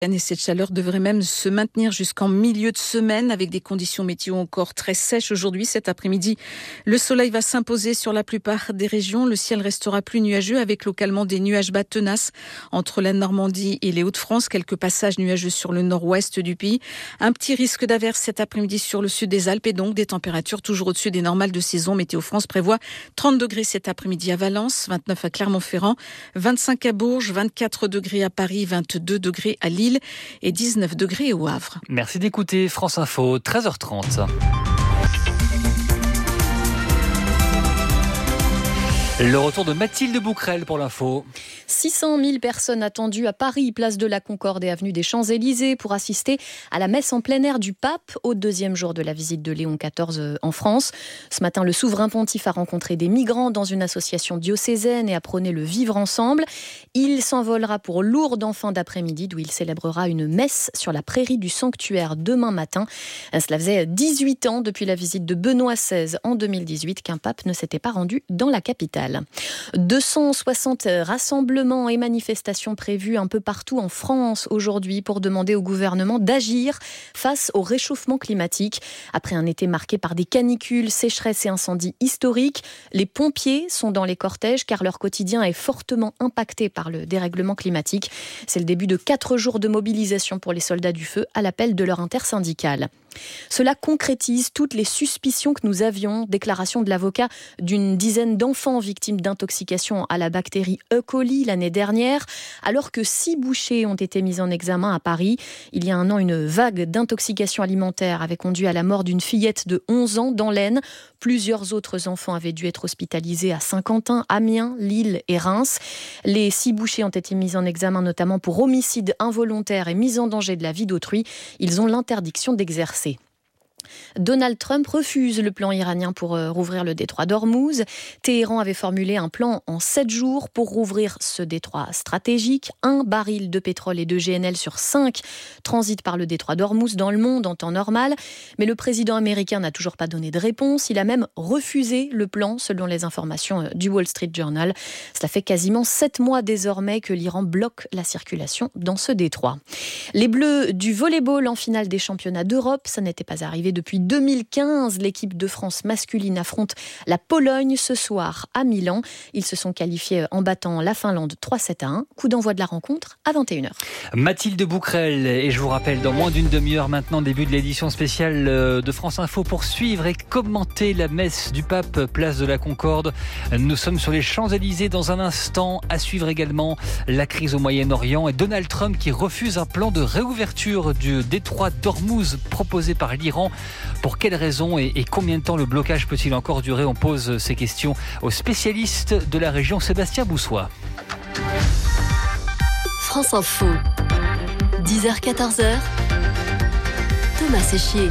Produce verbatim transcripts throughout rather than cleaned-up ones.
Et cette chaleur devrait même se maintenir jusqu'en milieu de semaine avec des conditions météo encore très sèches aujourd'hui. Cet après-midi, le soleil va s'imposer sur la plupart des régions. Le ciel restera plus nuageux avec localement des nuages bas tenaces entre la Normandie et les Hauts-de-France. Quelques passages nuageux sur le nord-ouest du pays. Un petit risque d'averse cet après-midi sur le sud des Alpes et donc des températures toujours au-dessus des normales de saison. Météo France prévoit trente degrés cet après-midi à Valence, vingt-neuf à Clermont-Ferrand, vingt-cinq à Bourges, vingt-quatre degrés à Paris, vingt-deux degrés à Lille et dix-neuf degrés au Havre. Merci d'écouter France Info, treize heures trente. Le retour de Mathilde Bouquerel pour l'info. six cent mille personnes attendues à Paris, place de la Concorde et avenue des Champs-Élysées pour assister à la messe en plein air du pape au deuxième jour de la visite de Léon quatorze en France. Ce matin, le souverain pontife a rencontré des migrants dans une association diocésaine et a prôné le vivre ensemble. Il s'envolera pour Lourdes en fin d'après-midi, d'où il célébrera une messe sur la prairie du sanctuaire demain matin. Cela faisait dix-huit ans depuis la visite de Benoît seize en deux mille dix-huit qu'un pape ne s'était pas rendu dans la capitale. deux cent soixante rassemblements et manifestations prévus un peu partout en France aujourd'hui pour demander au gouvernement d'agir face au réchauffement climatique. Après un été marqué par des canicules, sécheresses et incendies historiques, les pompiers sont dans les cortèges car leur quotidien est fortement impacté par le dérèglement climatique. C'est le début de quatre jours de mobilisation pour les soldats du feu à l'appel de leur intersyndicale. Cela concrétise toutes les suspicions que nous avions. Déclaration de l'avocat d'une dizaine d'enfants victimes d'intoxication à la bactérie E. coli l'année dernière, alors que six bouchers ont été mis en examen à Paris. Il y a un an, une vague d'intoxication alimentaire avait conduit à la mort d'une fillette de onze ans dans l'Aisne. Plusieurs autres enfants avaient dû être hospitalisés à Saint-Quentin, Amiens, Lille et Reims. Les six bouchers ont été mis en examen notamment pour homicide involontaire et mise en danger de la vie d'autrui. Ils ont l'interdiction d'exercer. Donald Trump refuse le plan iranien pour rouvrir le détroit d'Ormuz. Téhéran avait formulé un plan en sept jours pour rouvrir ce détroit stratégique. Un baril de pétrole et de G N L sur cinq transitent par le détroit d'Ormuz dans le monde en temps normal. Mais le président américain n'a toujours pas donné de réponse. Il a même refusé le plan, selon les informations du Wall Street Journal. Cela fait quasiment sept mois désormais que l'Iran bloque la circulation dans ce détroit. Les Bleus du volley-ball en finale des championnats d'Europe, ça n'était pas arrivé depuis deux mille quinze. L'équipe de France masculine affronte la Pologne ce soir à Milan. Ils se sont qualifiés en battant la Finlande trois sept à un. Coup d'envoi de la rencontre à vingt et une heures. Mathilde Bouquerel, et je vous rappelle, dans moins d'une demi-heure maintenant, début de l'édition spéciale de France Info pour suivre et commenter la messe du pape, place de la Concorde. Nous sommes sur les Champs-Élysées dans un instant. À suivre également la crise au Moyen-Orient et Donald Trump qui refuse un plan de réouverture du détroit d'Ormuz proposé par l'Iran. Pour quelles raisons et, et combien de temps le blocage peut-il encore durer? On pose ces questions au spécialiste de la région, Sébastien Boussois. France Info, dix heures quatorze heures, Thomas Séchier.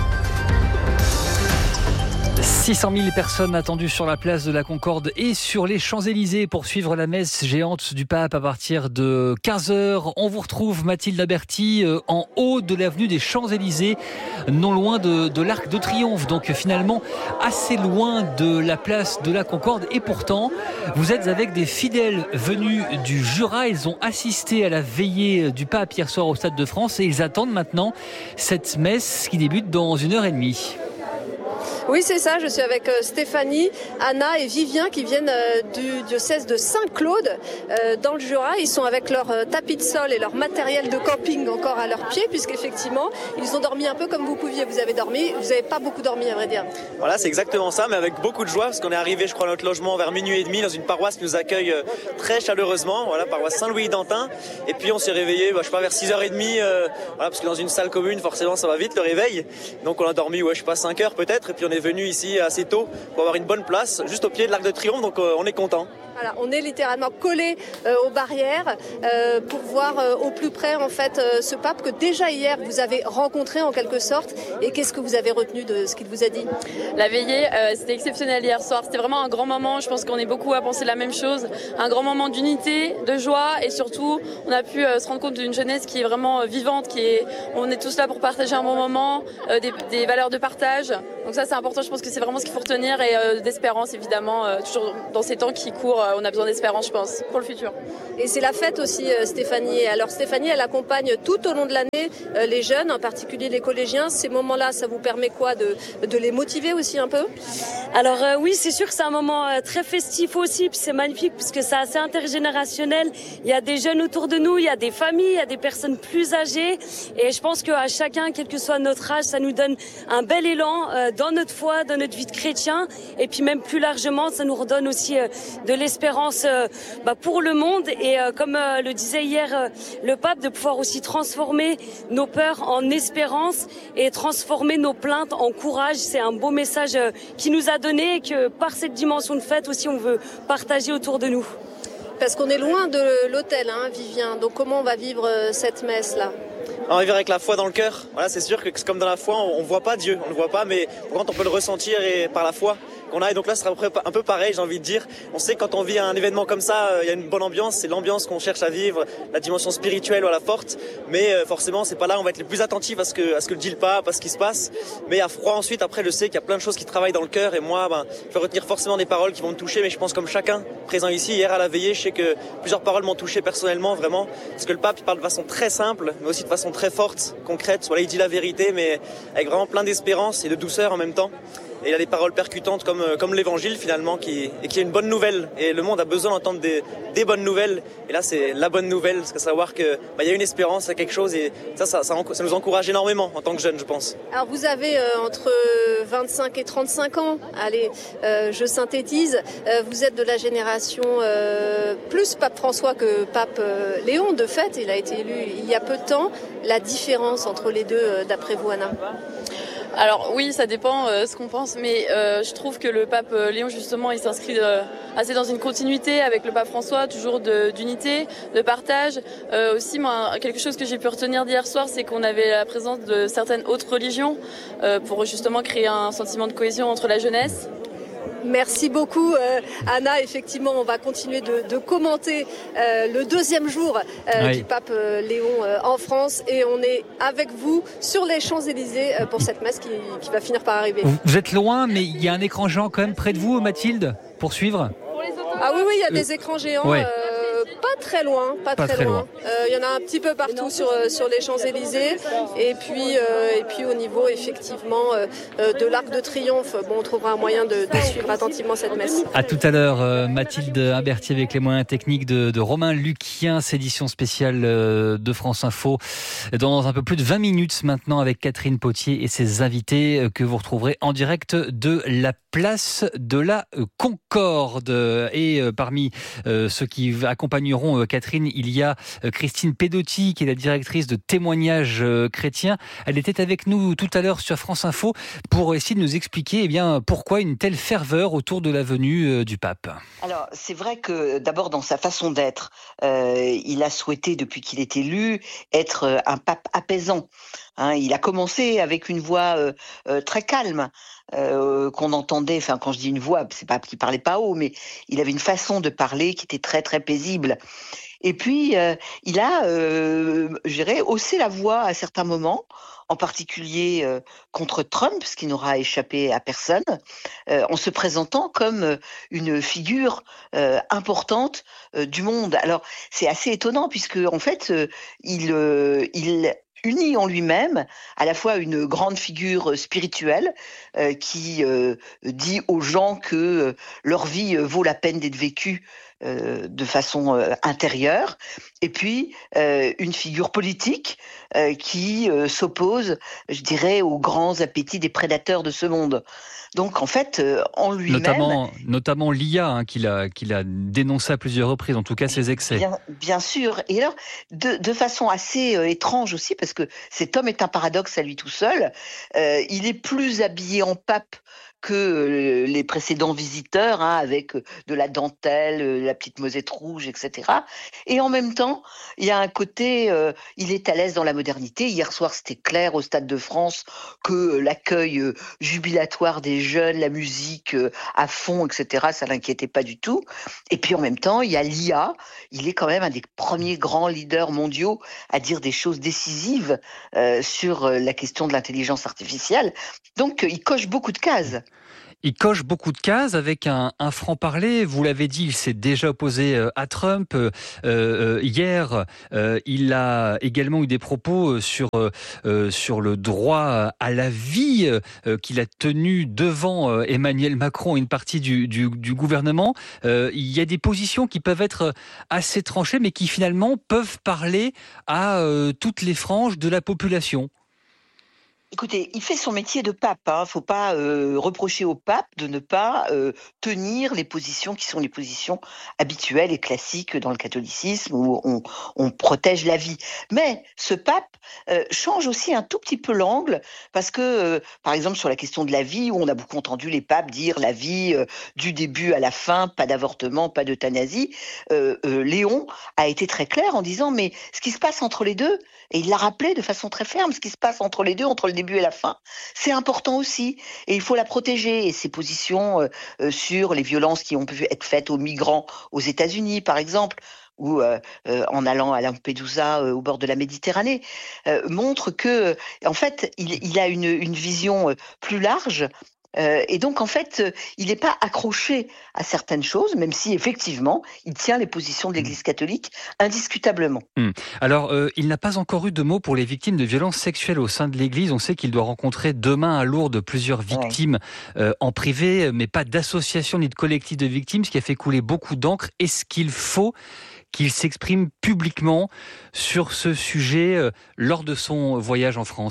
six cent mille personnes attendues sur la place de la Concorde et sur les Champs-Élysées pour suivre la messe géante du pape à partir de quinze heures. On vous retrouve, Mathilde Aberti, en haut de l'avenue des Champs-Élysées, non loin de, de l'Arc de Triomphe, donc finalement assez loin de la place de la Concorde. Et pourtant, vous êtes avec des fidèles venus du Jura. Ils ont assisté à la veillée du pape hier soir au Stade de France et ils attendent maintenant cette messe qui débute dans une heure et demie. Oui, c'est ça. Je suis avec Stéphanie, Anna et Vivien qui viennent du diocèse de Saint-Claude dans le Jura. Ils sont avec leur tapis de sol et leur matériel de camping encore à leurs pieds puisqu'effectivement, ils ont dormi un peu comme vous pouviez. Vous avez dormi, vous n'avez pas beaucoup dormi à vrai dire. Voilà, c'est exactement ça, mais avec beaucoup de joie parce qu'on est arrivé, je crois, à notre logement vers minuit et demi dans une paroisse qui nous accueille très chaleureusement. Voilà, paroisse Saint-Louis-d'Antin. Et puis on s'est réveillé, bah, je sais pas, vers six heures trente. Euh, voilà, parce que dans une salle commune, forcément, ça va vite le réveil. Donc on a dormi, ouais, je sais pas, cinq heures peut-être. Et puis on est venu ici assez tôt pour avoir une bonne place juste au pied de l'Arc de Triomphe, donc euh, on est content. Voilà, on est littéralement collé euh, aux barrières euh, pour voir euh, au plus près en fait euh, ce pape que déjà hier vous avez rencontré en quelque sorte. Et qu'est-ce que vous avez retenu de ce qu'il vous a dit? La veillée, euh, c'était exceptionnel hier soir. C'était vraiment un grand moment. Je pense qu'on est beaucoup à penser la même chose. Un grand moment d'unité, de joie et surtout on a pu euh, se rendre compte d'une jeunesse qui est vraiment euh, vivante, qui est, on est tous là pour partager un bon moment, euh, des, des valeurs de partage. Donc ça c'est important. Je pense que c'est vraiment ce qu'il faut retenir et euh, d'espérance, évidemment. Euh, toujours dans ces temps qui courent, euh, on a besoin d'espérance, je pense, pour le futur. Et c'est la fête aussi, euh, Stéphanie. Alors Stéphanie, elle accompagne tout au long de l'année euh, les jeunes, en particulier les collégiens. Ces moments-là, ça vous permet quoi, de, de les motiver aussi un peu? Alors euh, oui, c'est sûr que c'est un moment euh, très festif aussi, puis c'est magnifique puisque c'est assez intergénérationnel. Il y a des jeunes autour de nous, il y a des familles, il y a des personnes plus âgées, et je pense qu'à chacun, quel que soit notre âge, ça nous donne un bel élan euh, dans notre foi, dans notre vie de chrétien, et puis même plus largement, ça nous redonne aussi euh, de l'espérance euh, bah, pour le monde, et euh, comme euh, le disait hier euh, le pape, de pouvoir aussi transformer nos peurs en espérance et transformer nos plaintes en courage. C'est un beau message euh, qui nous a donné et que par cette dimension de fête aussi on veut partager autour de nous. Parce qu'on est loin de l'hôtel, hein, Vivien, donc comment on va vivre euh, cette messe-là? On va vivre avec la foi dans le cœur. Voilà, c'est sûr que c'est comme dans la foi, on ne voit pas Dieu, on ne le voit pas, mais quand on peut le ressentir et par la foi qu'on a. Et donc là, ce sera un peu pareil, j'ai envie de dire. On sait que quand on vit un événement comme ça, il y a une bonne ambiance, c'est l'ambiance qu'on cherche à vivre, la dimension spirituelle, voilà, forte. Mais forcément, c'est pas là, on va être les plus attentifs à ce que, à ce que le dit le pape, à ce qui se passe. Mais à froid ensuite, après, je sais qu'il y a plein de choses qui travaillent dans le cœur. Et moi, ben, je vais retenir forcément des paroles qui vont me toucher. Mais je pense comme chacun présent ici, hier à la veillée, je sais que plusieurs paroles m'ont touché personnellement, vraiment. Parce que le pape, il parle de façon très simple, mais aussi de façon très forte, concrète. Voilà, il dit la vérité, mais avec vraiment plein d'espérance et de douceur en même temps. Et il a des paroles percutantes comme, comme l'évangile finalement, qui, et qui est une bonne nouvelle. Et le monde a besoin d'entendre des, des bonnes nouvelles. Et là, c'est la bonne nouvelle, parce que savoir qu'il bah, y a une espérance, il y a quelque chose. Et ça, ça, ça, ça nous encourage énormément en tant que jeunes, je pense. Alors vous avez euh, entre vingt-cinq et trente-cinq ans. Allez, euh, je synthétise. Euh, vous êtes de la génération euh, plus Pape François que Pape euh, Léon. De fait, il a été élu il y a peu de temps. La différence entre les deux, euh, d'après vous, Anna? Alors oui, ça dépend euh, ce qu'on pense, mais euh, je trouve que le pape euh, Léon, justement, il s'inscrit euh, assez dans une continuité avec le pape François, toujours de, d'unité, de partage. Euh, aussi, moi, quelque chose que j'ai pu retenir d'hier soir, c'est qu'on avait la présence de certaines autres religions euh, pour justement créer un sentiment de cohésion entre la jeunesse. Merci beaucoup, euh, Anna. Effectivement, on va continuer de, de commenter euh, le deuxième jour euh, oui. du pape euh, Léon euh, en France. Et on est avec vous sur les Champs-Élysées euh, pour cette messe qui, qui va finir par arriver. Vous êtes loin, mais il y a un écran géant quand même près de vous, Mathilde, pour suivre? Ah oui, oui, il y a des écrans géants. Ouais. Euh, pas très loin, pas, pas très, très loin. Il euh, y en a un petit peu partout sur, sur les Champs-Élysées. Et puis, euh, et puis au niveau, effectivement, euh, de l'Arc de Triomphe, bon, on trouvera un moyen de, de suivre attentivement cette messe. À tout à l'heure, euh, Mathilde Imberti avec les moyens techniques de, de Romain Luquien, édition spéciale euh, de France Info. Dans un peu plus de vingt minutes maintenant avec Catherine Potier et ses invités euh, que vous retrouverez en direct de la place de la Concorde. Et euh, parmi euh, ceux qui accompagneront euh, Catherine, il y a euh, Christine Pedotti, qui est la directrice de Témoignages euh, chrétiens. Elle était avec nous tout à l'heure sur France Info pour essayer de nous expliquer eh bien, pourquoi une telle ferveur autour de la venue euh, du pape. Alors, c'est vrai que d'abord dans sa façon d'être, euh, il a souhaité, depuis qu'il est élu, être un pape apaisant. Hein, il a commencé avec une voix euh, euh, très calme, euh, qu'on entendait, enfin quand je dis une voix, c'est pas qu'il parlait pas haut, mais il avait une façon de parler qui était très très paisible. Et puis, euh, il a, euh, je dirais, haussé la voix à certains moments, en particulier euh, contre Trump, ce qui n'aura échappé à personne, euh, en se présentant comme une figure euh, importante euh, du monde. Alors, c'est assez étonnant, puisque en fait, euh, il, euh, il unit en lui-même à la fois une grande figure spirituelle euh, qui euh, dit aux gens que euh, leur vie euh, vaut la peine d'être vécue euh, de façon euh, intérieure, et puis euh, une figure politique euh, qui euh, s'oppose, je dirais, aux grands appétits des prédateurs de ce monde. Donc en fait, euh, en lui-même... Notamment, notamment l'I A, hein, qu'il a, qu'il a dénoncé à plusieurs reprises, en tout cas ses excès. Bien, bien sûr. Et alors, de, de façon assez euh, étrange aussi, parce que cet homme est un paradoxe à lui tout seul, euh, il est plus habillé en pape que euh, les précédents visiteurs, hein, avec euh, de la dentelle, euh, la petite mosette rouge, et cetera. Et en même temps, il y a un côté, euh, il est à l'aise dans la modernité. Hier soir, c'était clair au Stade de France que euh, l'accueil euh, jubilatoire des jeunes, la musique euh, à fond, et cetera, ça l'inquiétait pas du tout. Et puis en même temps, il y a l'I A. Il est quand même un des premiers grands leaders mondiaux à dire des choses décisives euh, sur euh, la question de l'intelligence artificielle. Donc, euh, il coche beaucoup de cases. Il coche beaucoup de cases avec un, un franc-parler. Vous l'avez dit, il s'est déjà opposé à Trump. Euh, euh, hier, euh, il a également eu des propos sur, euh, sur le droit à la vie euh, qu'il a tenu devant euh, Emmanuel Macron et une partie du, du, du gouvernement. Euh, il y a des positions qui peuvent être assez tranchées, mais qui finalement peuvent parler à euh, toutes les franges de la population. Écoutez, il fait son métier de pape. Il hein. ne faut pas euh, reprocher au pape de ne pas euh, tenir les positions qui sont les positions habituelles et classiques dans le catholicisme où on, on protège la vie. Mais ce pape euh, change aussi un tout petit peu l'angle parce que, euh, par exemple, sur la question de la vie, où on a beaucoup entendu les papes dire la vie euh, du début à la fin, pas d'avortement, pas d'euthanasie, euh, euh, Léon a été très clair en disant mais ce qui se passe entre les deux, et il l'a rappelé de façon très ferme, ce qui se passe entre les deux, entre le début et la fin, c'est important aussi. Et il faut la protéger. Et ses positions euh, euh, sur les violences qui ont pu être faites aux migrants aux États-Unis, par exemple, ou euh, euh, en allant à Lampedusa, euh, au bord de la Méditerranée, euh, montrent que, en fait, il, il a une, une vision euh, plus large. Euh, et donc, en fait, euh, il n'est pas accroché à certaines choses, même si, effectivement, il tient les positions de l'Église catholique indiscutablement. Hum. Alors, euh, il n'a pas encore eu de mots pour les victimes de violences sexuelles au sein de l'Église. On sait qu'il doit rencontrer demain à Lourdes plusieurs victimes ouais. euh, en privé, mais pas d'association ni de collectif de victimes, ce qui a fait couler beaucoup d'encre. Est-ce qu'il faut qu'il s'exprime publiquement sur ce sujet euh, lors de son voyage en France ?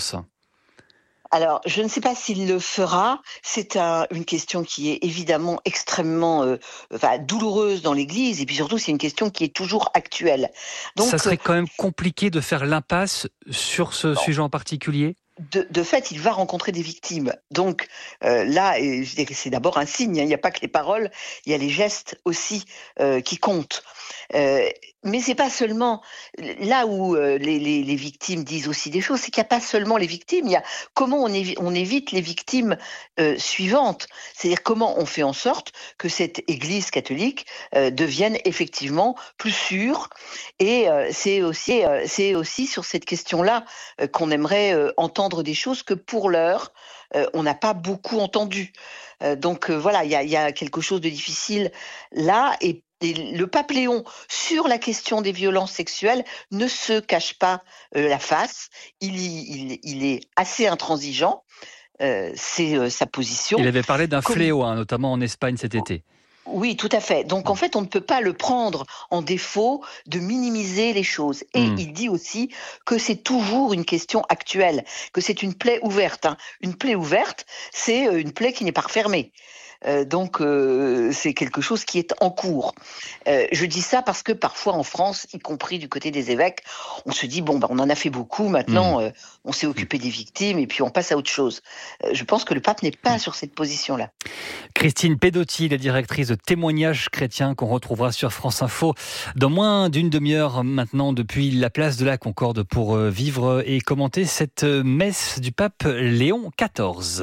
Alors, je ne sais pas s'il le fera. C'est un, une question qui est évidemment extrêmement euh, enfin, douloureuse dans l'Église, et puis surtout, c'est une question qui est toujours actuelle. Donc, ça serait quand même compliqué de faire l'impasse sur ce bon. sujet en particulier ? De, de fait, il va rencontrer des victimes. Donc euh, là, je dirais, c'est d'abord un signe. Il n'y a pas que les paroles, il y a les gestes aussi euh, qui comptent. Euh, mais c'est pas seulement là où euh, les, les, les victimes disent aussi des choses, c'est qu'il n'y a pas seulement les victimes. Il y a comment on, évi- on évite les victimes euh, suivantes. C'est-à-dire comment on fait en sorte que cette Église catholique euh, devienne effectivement plus sûre. Et euh, c'est aussi, euh, c'est aussi sur cette question-là euh, qu'on aimerait euh, entendre des choses que pour l'heure, euh, on n'a pas beaucoup entendu. Euh, donc euh, voilà, il y a, y a quelque chose de difficile là. Et, et le pape Léon, sur la question des violences sexuelles, ne se cache pas euh, la face. Il, il, il est assez intransigeant. Euh, c'est euh, sa position. Il avait parlé d'un Comme... fléau, hein, notamment en Espagne cet été. Oui, tout à fait. Donc, en fait, on ne peut pas le prendre en défaut de minimiser les choses. Et mmh. il dit aussi que c'est toujours une question actuelle, que c'est une plaie ouverte. Hein. Une plaie ouverte, c'est une plaie qui n'est pas refermée. Euh, donc, euh, c'est quelque chose qui est en cours. Euh, je dis ça parce que parfois en France, y compris du côté des évêques, on se dit, bon, bah, on en a fait beaucoup, maintenant, mmh. euh, on s'est occupé des victimes et puis on passe à autre chose. Euh, je pense que le pape n'est pas mmh. sur cette position-là. Christine Pedotti, la directrice de Témoignages chrétiens qu'on retrouvera sur France Info dans moins d'une demi-heure maintenant depuis la place de la Concorde pour vivre et commenter cette messe du pape Léon quatorze.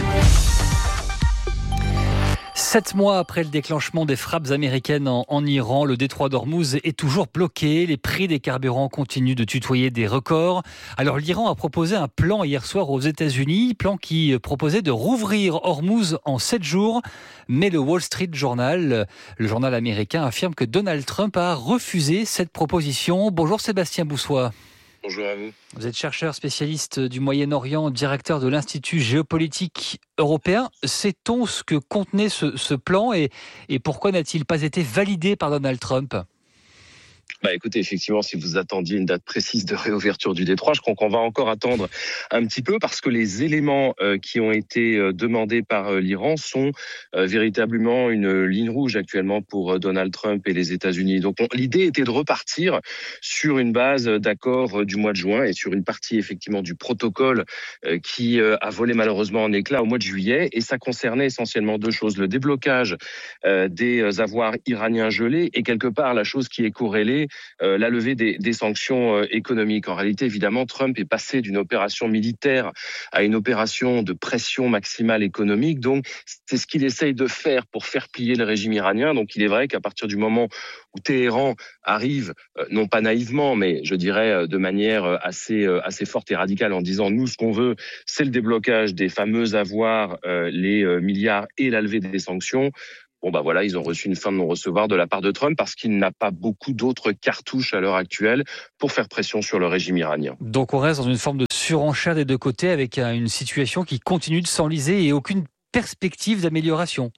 Sept mois après le déclenchement des frappes américaines en, en Iran, le détroit d'Ormuz est toujours bloqué. Les prix des carburants continuent de tutoyer des records. Alors l'Iran a proposé un plan hier soir aux États-Unis, plan qui proposait de rouvrir Ormuz en sept jours. Mais le Wall Street Journal, le journal américain, affirme que Donald Trump a refusé cette proposition. Bonjour Sébastien Boussois. Bonjour à vous. Vous êtes chercheur spécialiste du Moyen-Orient, directeur de l'Institut géopolitique européen. Sait-on ce que contenait ce, ce plan et, et pourquoi n'a-t-il pas été validé par Donald Trump ? Bah écoutez, effectivement, si vous attendiez une date précise de réouverture du détroit, je crois qu'on va encore attendre un petit peu parce que les éléments euh, qui ont été euh, demandés par euh, l'Iran sont euh, véritablement une ligne rouge actuellement pour euh, Donald Trump et les États-Unis. Donc on, l'idée était de repartir sur une base d'accord euh, du mois de juin et sur une partie effectivement du protocole euh, qui euh, a volé malheureusement en éclats au mois de juillet, et ça concernait essentiellement deux choses: le déblocage euh, des avoirs iraniens gelés et quelque part la chose qui est corrélée, Euh, la levée des, des sanctions euh, économiques. En réalité, évidemment, Trump est passé d'une opération militaire à une opération de pression maximale économique. Donc, c'est ce qu'il essaye de faire pour faire plier le régime iranien. Donc, il est vrai qu'à partir du moment où Téhéran arrive, euh, non pas naïvement, mais je dirais euh, de manière assez, euh, assez forte et radicale en disant « nous, ce qu'on veut, c'est le déblocage des fameux avoirs, euh, les euh, milliards et la levée des sanctions », bon bah voilà, ils ont reçu une fin de non-recevoir de la part de Trump parce qu'il n'a pas beaucoup d'autres cartouches à l'heure actuelle pour faire pression sur le régime iranien. Donc on reste dans une forme de surenchère des deux côtés avec une situation qui continue de s'enliser et aucune perspective d'amélioration.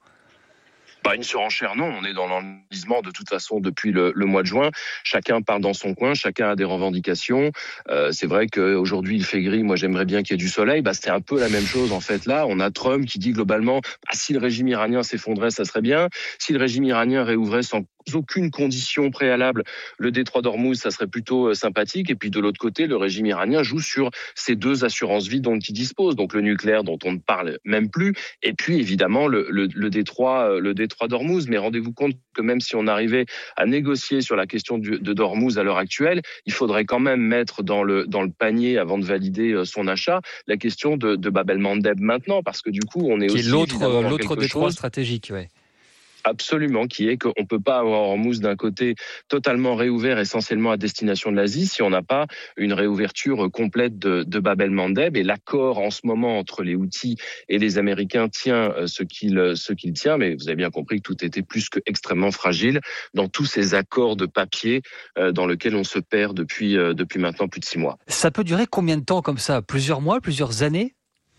Bah, une surenchère, non. On est dans l'enlisement de toute façon depuis le, le mois de juin. Chacun part dans son coin, chacun a des revendications. Euh, c'est vrai qu'aujourd'hui il fait gris. Moi, j'aimerais bien qu'il y ait du soleil. Bah, c'est un peu la même chose en fait. Là, on a Trump qui dit globalement, bah, si le régime iranien s'effondrait, ça serait bien. Si le régime iranien réouvrait sans aucune condition préalable le détroit d'Ormuz, ça serait plutôt sympathique. Et puis de l'autre côté, le régime iranien joue sur ces deux assurances vides dont il dispose, donc le nucléaire dont on ne parle même plus, et puis évidemment le, le, le détroit, le détroit d'Ormuz. Mais rendez-vous compte que même si on arrivait à négocier sur la question du, de d'Ormuz à l'heure actuelle, il faudrait quand même mettre dans le dans le panier avant de valider son achat la question de, de Bab el-Mandeb maintenant, parce que du coup on est qui aussi est l'autre l'autre détroit chose... stratégique, ouais. Absolument, qui est qu'on ne peut pas avoir Ormuz d'un côté totalement réouvert essentiellement à destination de l'Asie si on n'a pas une réouverture complète de, de Bab el-Mandeb. Et l'accord en ce moment entre les Houthis et les Américains tient ce qu'il, ce qu'il tient, mais vous avez bien compris que tout était plus que extrêmement fragile dans tous ces accords de papier dans lesquels on se perd depuis, depuis maintenant plus de six mois. Ça peut durer combien de temps comme ça ? Plusieurs mois, plusieurs années ?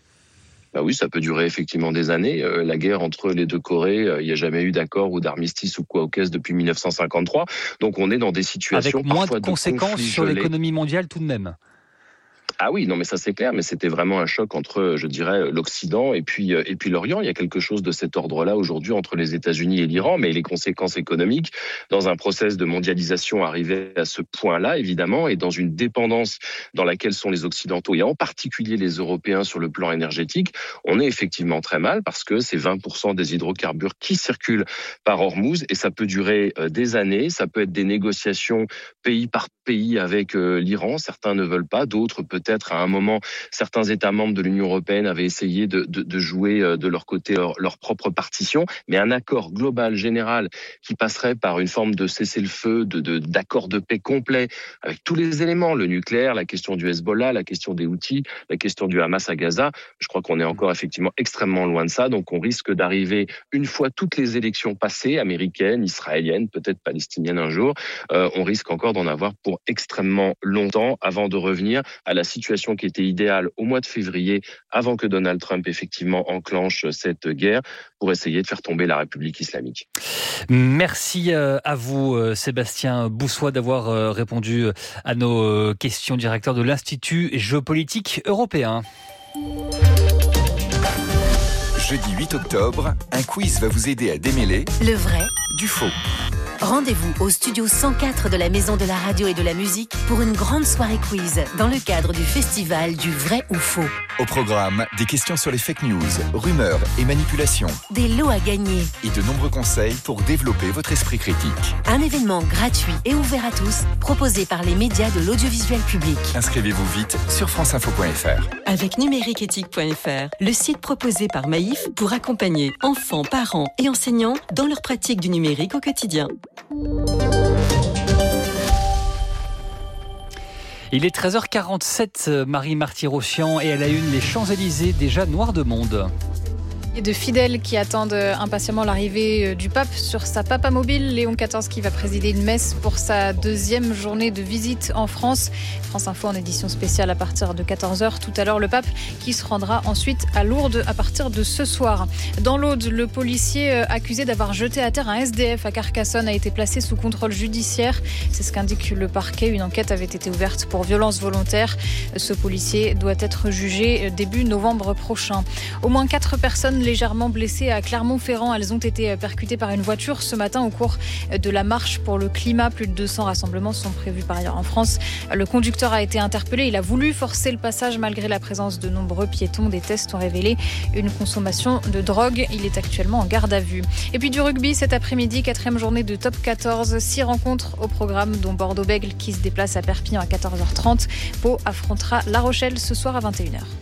Bah oui, ça peut durer effectivement des années. Euh, la guerre entre les deux Corées, il n'y a jamais eu d'accord ou d'armistice ou quoi au caisse depuis mille neuf cent cinquante-trois. Donc on est dans des situations avec moins parfois de conséquences de sur l'économie mondiale tout de même. Ah oui, non mais ça c'est clair, mais c'était vraiment un choc entre, je dirais, l'Occident et puis et puis l'Orient. Il y a quelque chose de cet ordre-là aujourd'hui entre les États-Unis et l'Iran, mais les conséquences économiques dans un process de mondialisation arrivé à ce point-là, évidemment, et dans une dépendance dans laquelle sont les Occidentaux et en particulier les Européens sur le plan énergétique, on est effectivement très mal parce que c'est vingt pour cent des hydrocarbures qui circulent par Ormuz et ça peut durer des années. Ça peut être des négociations pays par pays avec l'Iran. Certains ne veulent pas, d'autres peut-être. Peut-être à un moment, certains États membres de l'Union européenne avaient essayé de, de, de jouer de leur côté leur, leur propre partition, mais un accord global, général, qui passerait par une forme de cessez-le-feu, de, de, d'accord de paix complet, avec tous les éléments, le nucléaire, la question du Hezbollah, la question des Houthis, la question du Hamas à Gaza. Je crois qu'on est encore effectivement extrêmement loin de ça, donc on risque d'arriver, une fois toutes les élections passées, américaines, israéliennes, peut-être palestiniennes un jour, euh, on risque encore d'en avoir pour extrêmement longtemps avant de revenir à la situation situation qui était idéale au mois de février, avant que Donald Trump effectivement enclenche cette guerre, pour essayer de faire tomber la République islamique. Merci à vous, Sébastien Boussois, d'avoir répondu à nos questions, directeur de l'Institut géopolitique européen. Jeudi huit octobre, un quiz va vous aider à démêler le vrai du faux. Rendez-vous au studio cent quatre de la Maison de la Radio et de la Musique pour une grande soirée quiz dans le cadre du festival du vrai ou faux. Au programme, des questions sur les fake news, rumeurs et manipulations. Des lots à gagner. Et de nombreux conseils pour développer votre esprit critique. Un événement gratuit et ouvert à tous, proposé par les médias de l'audiovisuel public. Inscrivez-vous vite sur france info point f r. Avec numérique éthique point f r, le site proposé par Maïf pour accompagner enfants, parents et enseignants dans leur pratique du numérique au quotidien. Il est treize heures quarante-sept, Marie Marty-Rossian, et à la une, les Champs-Élysées déjà noirs de monde. Et de fidèles qui attendent impatiemment l'arrivée du pape sur sa papamobile. Léon quatorze qui va présider une messe pour sa deuxième journée de visite en France. France Info en édition spéciale à partir de quatorze heures. Tout à l'heure, le pape qui se rendra ensuite à Lourdes à partir de ce soir. Dans l'Aude, le policier accusé d'avoir jeté à terre un S D F à Carcassonne a été placé sous contrôle judiciaire. C'est ce qu'indique le parquet. Une enquête avait été ouverte pour violence volontaire. Ce policier doit être jugé début novembre prochain. Au moins quatre personnes légèrement blessées à Clermont-Ferrand. Elles ont été percutées par une voiture ce matin au cours de la marche pour le climat. Plus de deux cents rassemblements sont prévus par ailleurs en France. Le conducteur a été interpellé. Il a voulu forcer le passage malgré la présence de nombreux piétons. Des tests ont révélé une consommation de drogue. Il est actuellement en garde à vue. Et puis du rugby cet après-midi, quatrième journée de top quatorze. Six rencontres au programme, dont Bordeaux-Bègles qui se déplace à Perpignan à quatorze heures trente. Pau affrontera La Rochelle ce soir à vingt et une heures.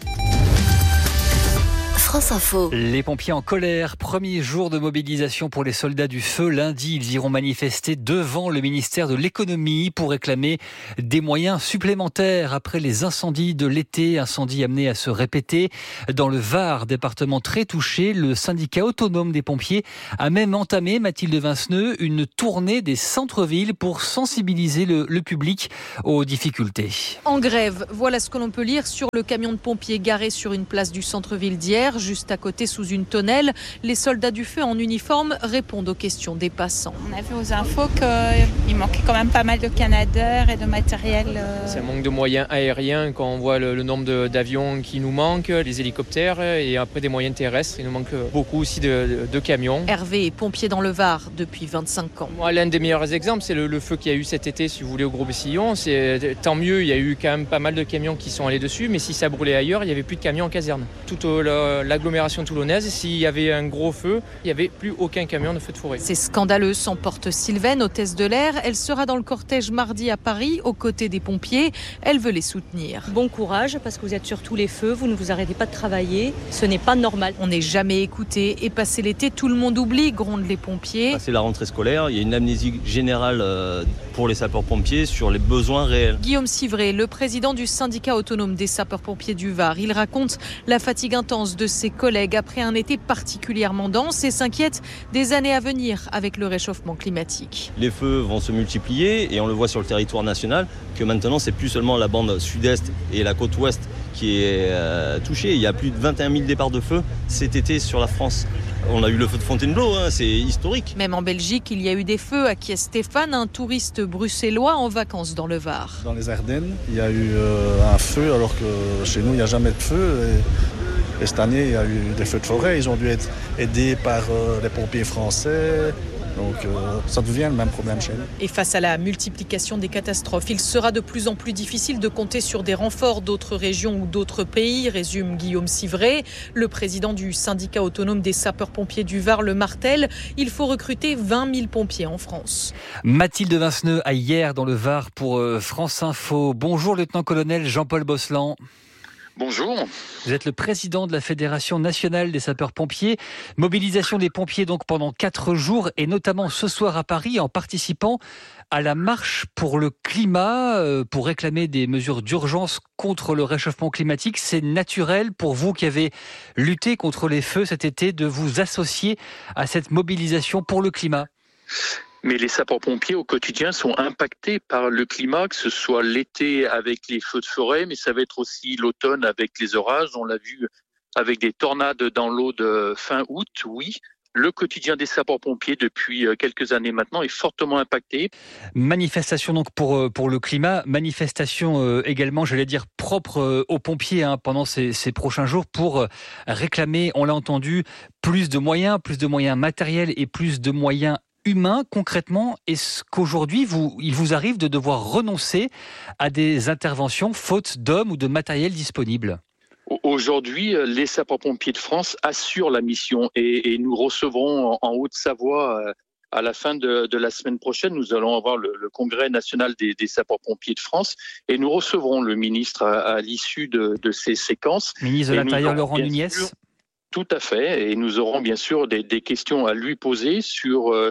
France Info. Les pompiers en colère. Premier jour de mobilisation pour les soldats du feu. Lundi, ils iront manifester devant le ministère de l'économie pour réclamer des moyens supplémentaires après les incendies de l'été. Incendies amenés à se répéter. Dans le Var, département très touché, le syndicat autonome des pompiers a même entamé, Mathilde Vinceneux, une tournée des centres-villes pour sensibiliser le, le public aux difficultés. En grève, voilà ce que l'on peut lire sur le camion de pompiers garé sur une place du centre-ville d'hier. Juste à côté, sous une tonnelle, les soldats du feu en uniforme répondent aux questions des passants. On a vu aux infos qu'il manquait quand même pas mal de canadeurs et de matériel. C'est un manque de moyens aériens quand on voit le, le nombre de, d'avions qui nous manquent, les hélicoptères et après des moyens terrestres. Il nous manque beaucoup aussi de, de, de camions. Hervé est pompier dans le Var depuis vingt-cinq ans. Moi, l'un des meilleurs exemples, c'est le, le feu qu'il y a eu cet été, si vous voulez, au Gros-Bessillon. C'est, tant mieux, il y a eu quand même pas mal de camions qui sont allés dessus, mais si ça brûlait ailleurs, il n'y avait plus de camions en caserne. Tout au, le, l'agglomération toulonnaise, s'il y avait un gros feu, il n'y avait plus aucun camion de feu de forêt. C'est scandaleux, s'emporte Sylvaine, hôtesse de l'air. Elle sera dans le cortège mardi à Paris, aux côtés des pompiers. Elle veut les soutenir. Bon courage, parce que vous êtes sur tous les feux, vous ne vous arrêtez pas de travailler. Ce n'est pas normal. On n'est jamais écouté. Et passé l'été, tout le monde oublie, grondent les pompiers. C'est la rentrée scolaire, il y a une amnésie générale pour les sapeurs-pompiers sur les besoins réels. Guillaume Civray, le président du syndicat autonome des sapeurs-pompiers du Var, il raconte la fatigue intense de ses collègues après un été particulièrement dense et s'inquiète des années à venir avec le réchauffement climatique. Les feux vont se multiplier et on le voit sur le territoire national que maintenant c'est plus seulement la bande sud-est et la côte ouest qui est euh, touchée. Il y a plus de vingt et un mille départs de feu cet été sur la France. On a eu le feu de Fontainebleau, hein, c'est historique. Même en Belgique, il y a eu des feux à Kies-Stéphane, un touriste bruxellois en vacances dans le Var. Dans les Ardennes, il y a eu euh, un feu alors que chez nous, il n'y a jamais de feu. Et, et cette année, il y a eu des feux de forêt. Ils ont dû être aidés par euh, les pompiers français. Donc euh, ça devient le même problème chez nous. Et face à la multiplication des catastrophes, il sera de plus en plus difficile de compter sur des renforts d'autres régions ou d'autres pays, résume Guillaume Civray. Le président du syndicat autonome des sapeurs-pompiers du Var le martèle. Il faut recruter vingt mille pompiers en France. Mathilde Vinceneux à hier dans le Var pour France Info. Bonjour lieutenant-colonel Jean-Paul Bosselan. Bonjour. Vous êtes le président de la Fédération nationale des sapeurs-pompiers. Mobilisation des pompiers donc pendant quatre jours et notamment ce soir à Paris en participant à la marche pour le climat, euh, pour réclamer des mesures d'urgence contre le réchauffement climatique. C'est naturel pour vous qui avez lutté contre les feux cet été de vous associer à cette mobilisation pour le climat. Mais les sapeurs-pompiers au quotidien sont impactés par le climat, que ce soit l'été avec les feux de forêt, mais ça va être aussi l'automne avec les orages. On l'a vu avec des tornades dans l'eau de fin août, oui. Le quotidien des sapeurs-pompiers depuis quelques années maintenant est fortement impacté. Manifestation donc pour, pour le climat, manifestation également, j'allais dire, propre aux pompiers hein, pendant ces, ces prochains jours pour réclamer, on l'a entendu, plus de moyens, plus de moyens matériels et plus de moyens humain. Concrètement, est-ce qu'aujourd'hui, vous, il vous arrive de devoir renoncer à des interventions faute d'hommes ou de matériel disponible ? Aujourd'hui, les sapeurs-pompiers de France assurent la mission et, et nous recevrons en Haute-Savoie à la fin de, de la semaine prochaine. Nous allons avoir le, le congrès national des, des sapeurs-pompiers de France et nous recevrons le ministre à, à l'issue de, de ces séquences. Ministre de l'Intérieur Laurent Nunez. Tout à fait, et nous aurons bien sûr des, des questions à lui poser sur euh,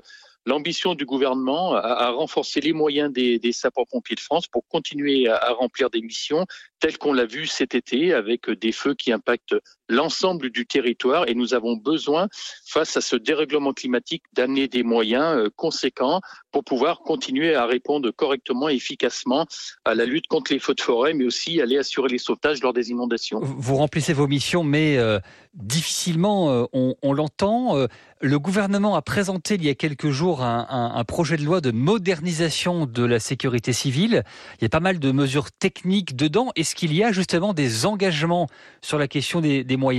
l'ambition du gouvernement à, à renforcer les moyens des, des sapeurs-pompiers de France pour continuer à, à remplir des missions telles qu'on l'a vu cet été avec des feux qui impactent l'ensemble du territoire. Et nous avons besoin, face à ce dérèglement climatique, d'amener des moyens conséquents pour pouvoir continuer à répondre correctement et efficacement à la lutte contre les feux de forêt, mais aussi aller assurer les sauvetages lors des inondations. Vous remplissez vos missions, mais euh, difficilement, euh, on, on l'entend. Euh, le gouvernement a présenté il y a quelques jours un, un, un projet de loi de modernisation de la sécurité civile. Il y a pas mal de mesures techniques dedans. Est-ce qu'il y a justement des engagements sur la question des, des moyens ?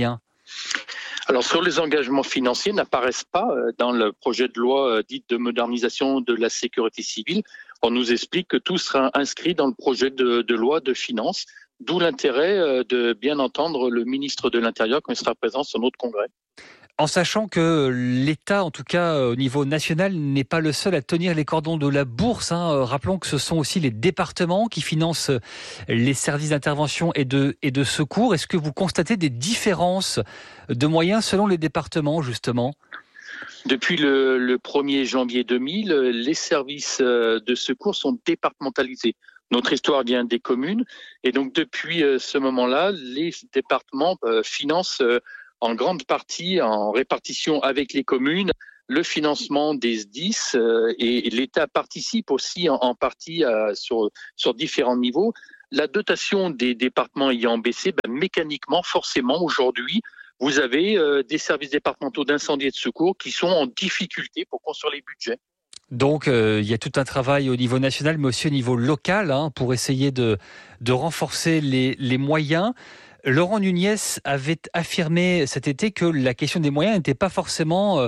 Alors sur les engagements financiers n'apparaissent pas dans le projet de loi dit de modernisation de la sécurité civile. On nous explique que tout sera inscrit dans le projet de, de loi de finances, d'où l'intérêt de bien entendre le ministre de l'Intérieur quand il sera présent sur notre congrès. En sachant que l'État, en tout cas au niveau national, n'est pas le seul à tenir les cordons de la bourse. Hein. Rappelons que ce sont aussi les départements qui financent les services d'intervention et de, et de secours. Est-ce que vous constatez des différences de moyens selon les départements, justement ? Depuis le, le premier janvier deux mille, les services de secours sont départementalisés. Notre histoire vient des communes et donc depuis ce moment-là, les départements financent en grande partie, en répartition avec les communes, le financement des S D I S euh, et l'État participe aussi en, en partie euh, sur, sur différents niveaux. La dotation des départements ayant baissé, ben, mécaniquement, forcément, aujourd'hui, vous avez euh, des services départementaux d'incendie et de secours qui sont en difficulté pour construire les budgets. Donc, euh, il y a tout un travail au niveau national, mais aussi au niveau local, hein, pour essayer de, de renforcer les, les moyens. Laurent Nunez avait affirmé cet été que la question des moyens n'était pas forcément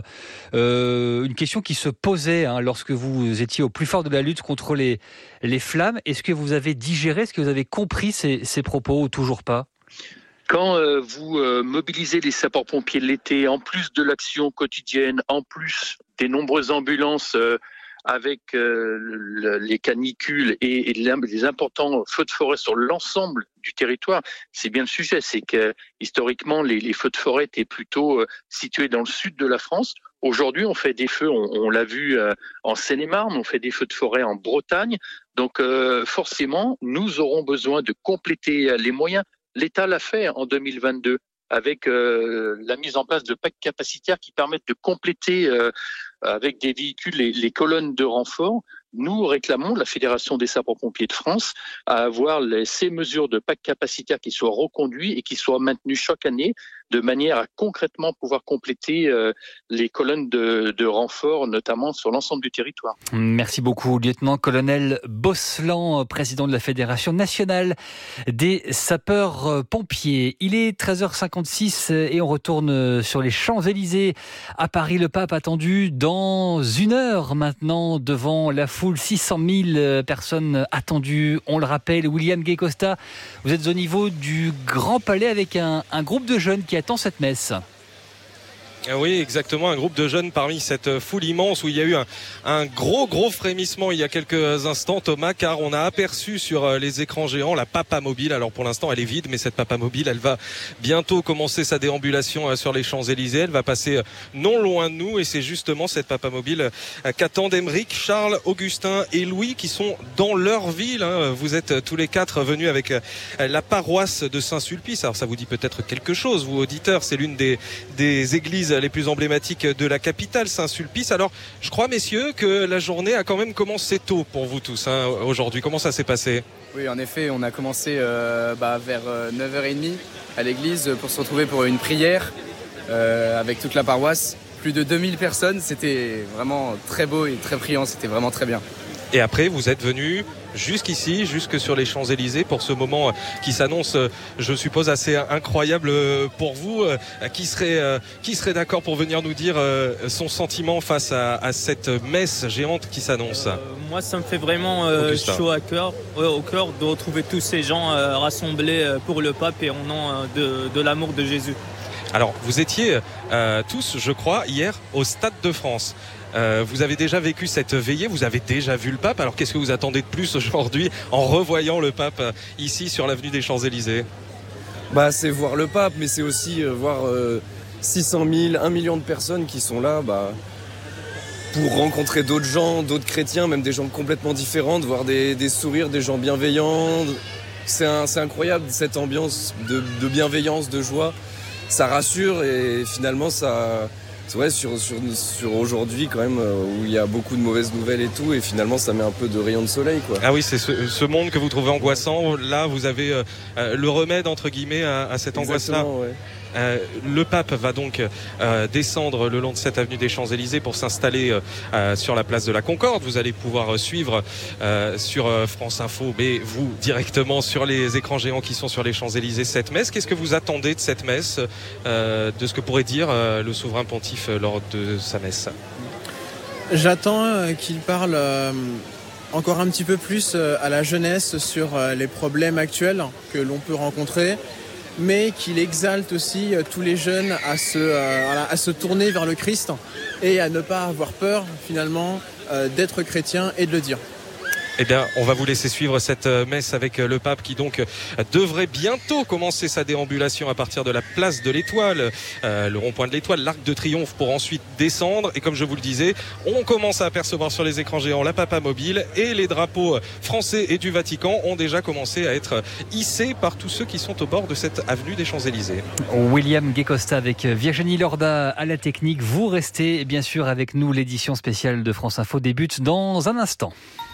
euh, une question qui se posait hein, lorsque vous étiez au plus fort de la lutte contre les, les flammes. Est-ce que vous avez digéré, est-ce que vous avez compris ces, ces propos ou toujours pas ? Quand euh, vous euh, mobilisez les sapeurs-pompiers l'été, en plus de l'action quotidienne, en plus des nombreuses ambulances euh, avec euh, le, les canicules et, et les importants feux de forêt sur l'ensemble du territoire, c'est bien le sujet. C'est que historiquement, les, les feux de forêt étaient plutôt euh, situés dans le sud de la France. Aujourd'hui, on fait des feux, on, on l'a vu euh, en Seine-et-Marne, on fait des feux de forêt en Bretagne. Donc euh, forcément, nous aurons besoin de compléter les moyens. L'État l'a fait en deux mille vingt-deux avec euh, la mise en place de packs capacitaires qui permettent de compléter euh, avec des véhicules les, les colonnes de renfort. Nous réclamons, la Fédération des sapeurs-pompiers de France, à avoir les, ces mesures de packs capacitaires qui soient reconduits et qui soient maintenus chaque année de manière à concrètement pouvoir compléter euh, les colonnes de, de renfort, notamment sur l'ensemble du territoire. Merci beaucoup, lieutenant-colonel Bosselan, président de la Fédération nationale des sapeurs-pompiers. Il est treize heures cinquante-six et on retourne sur les Champs-Élysées à Paris. Le pape attendu dans une heure maintenant devant la foule, six cent mille personnes attendues. On le rappelle, William Gay-Costa, vous êtes au niveau du Grand Palais avec un, un groupe de jeunes qui attend cette messe. Oui, exactement, un groupe de jeunes parmi cette foule immense où il y a eu un, un gros gros frémissement il y a quelques instants, Thomas, car on a aperçu sur les écrans géants la Papa Mobile. Alors pour l'instant elle est vide, mais cette Papa Mobile elle va bientôt commencer sa déambulation sur les Champs-Élysées. Elle va passer non loin de nous et c'est justement cette Papa Mobile qu'attendent Émeric, Charles, Augustin et Louis qui sont dans leur ville. Vous êtes tous les quatre venus avec la paroisse de Saint-Sulpice. Alors ça vous dit peut-être quelque chose, vous auditeurs, c'est l'une des, des églises les plus emblématiques de la capitale, Saint-Sulpice. Alors, je crois, messieurs, que la journée a quand même commencé tôt pour vous tous hein, aujourd'hui. Comment ça s'est passé ? Oui, en effet, on a commencé euh, bah, vers neuf heures trente à l'église pour se retrouver pour une prière euh, avec toute la paroisse. Plus de deux mille personnes, c'était vraiment très beau et très priant, c'était vraiment très bien. Et après, vous êtes venus jusqu'ici, jusque sur les Champs-Élysées pour ce moment qui s'annonce, je suppose, assez incroyable pour vous. Qui serait, qui serait d'accord pour venir nous dire son sentiment face à, à cette messe géante qui s'annonce ? euh, Moi, ça me fait vraiment euh, chaud à cœur, euh, au cœur de retrouver tous ces gens euh, rassemblés pour le pape et en nom de, de l'amour de Jésus. Alors, vous étiez euh, tous, je crois, hier au Stade de France. Euh, vous avez déjà vécu cette veillée, vous avez déjà vu le pape. Alors qu'est-ce que vous attendez de plus aujourd'hui en revoyant le pape ici sur l'avenue des Champs-Élysées ? Bah, c'est voir le pape, mais c'est aussi euh, voir euh, six cent mille, un million de personnes qui sont là. Bah, pour rencontrer d'autres gens, d'autres chrétiens, même des gens complètement différents, de voir des, des sourires, des gens bienveillants. C'est, un, c'est incroyable, cette ambiance de, de bienveillance, de joie. Ça rassure et finalement, ça, ouais, sur, sur, sur aujourd'hui quand même, où il y a beaucoup de mauvaises nouvelles et tout, et finalement, ça met un peu de rayon de soleil, quoi. Ah oui, c'est ce, ce monde que vous trouvez angoissant. Là, vous avez euh, le remède, entre guillemets, à, à cette angoisse-là. Ouais. Euh, le pape va donc euh, descendre le long de cette avenue des Champs-Élysées pour s'installer euh, sur la place de la Concorde. Vous allez pouvoir suivre euh, sur euh, France Info, mais vous directement sur les écrans géants qui sont sur les Champs-Élysées cette messe. Qu'est-ce que vous attendez de cette messe, euh, de ce que pourrait dire euh, le souverain pontife lors de sa messe? J'attends euh, qu'il parle euh, encore un petit peu plus euh, à la jeunesse sur euh, les problèmes actuels que l'on peut rencontrer, mais qu'il exalte aussi euh, tous les jeunes à se, euh, à se tourner vers le Christ et à ne pas avoir peur finalement euh, d'être chrétien et de le dire. Eh bien, on va vous laisser suivre cette messe avec le pape qui donc devrait bientôt commencer sa déambulation à partir de la place de l'Étoile, euh, le rond-point de l'Étoile, l'Arc de Triomphe, pour ensuite descendre. Et comme je vous le disais, on commence à apercevoir sur les écrans géants la Papa Mobile et les drapeaux français et du Vatican ont déjà commencé à être hissés par tous ceux qui sont au bord de cette avenue des Champs-Élysées. William Guécosta avec Virginie Lorda à la technique. Vous restez bien sûr avec nous. L'édition spéciale de France Info débute dans un instant.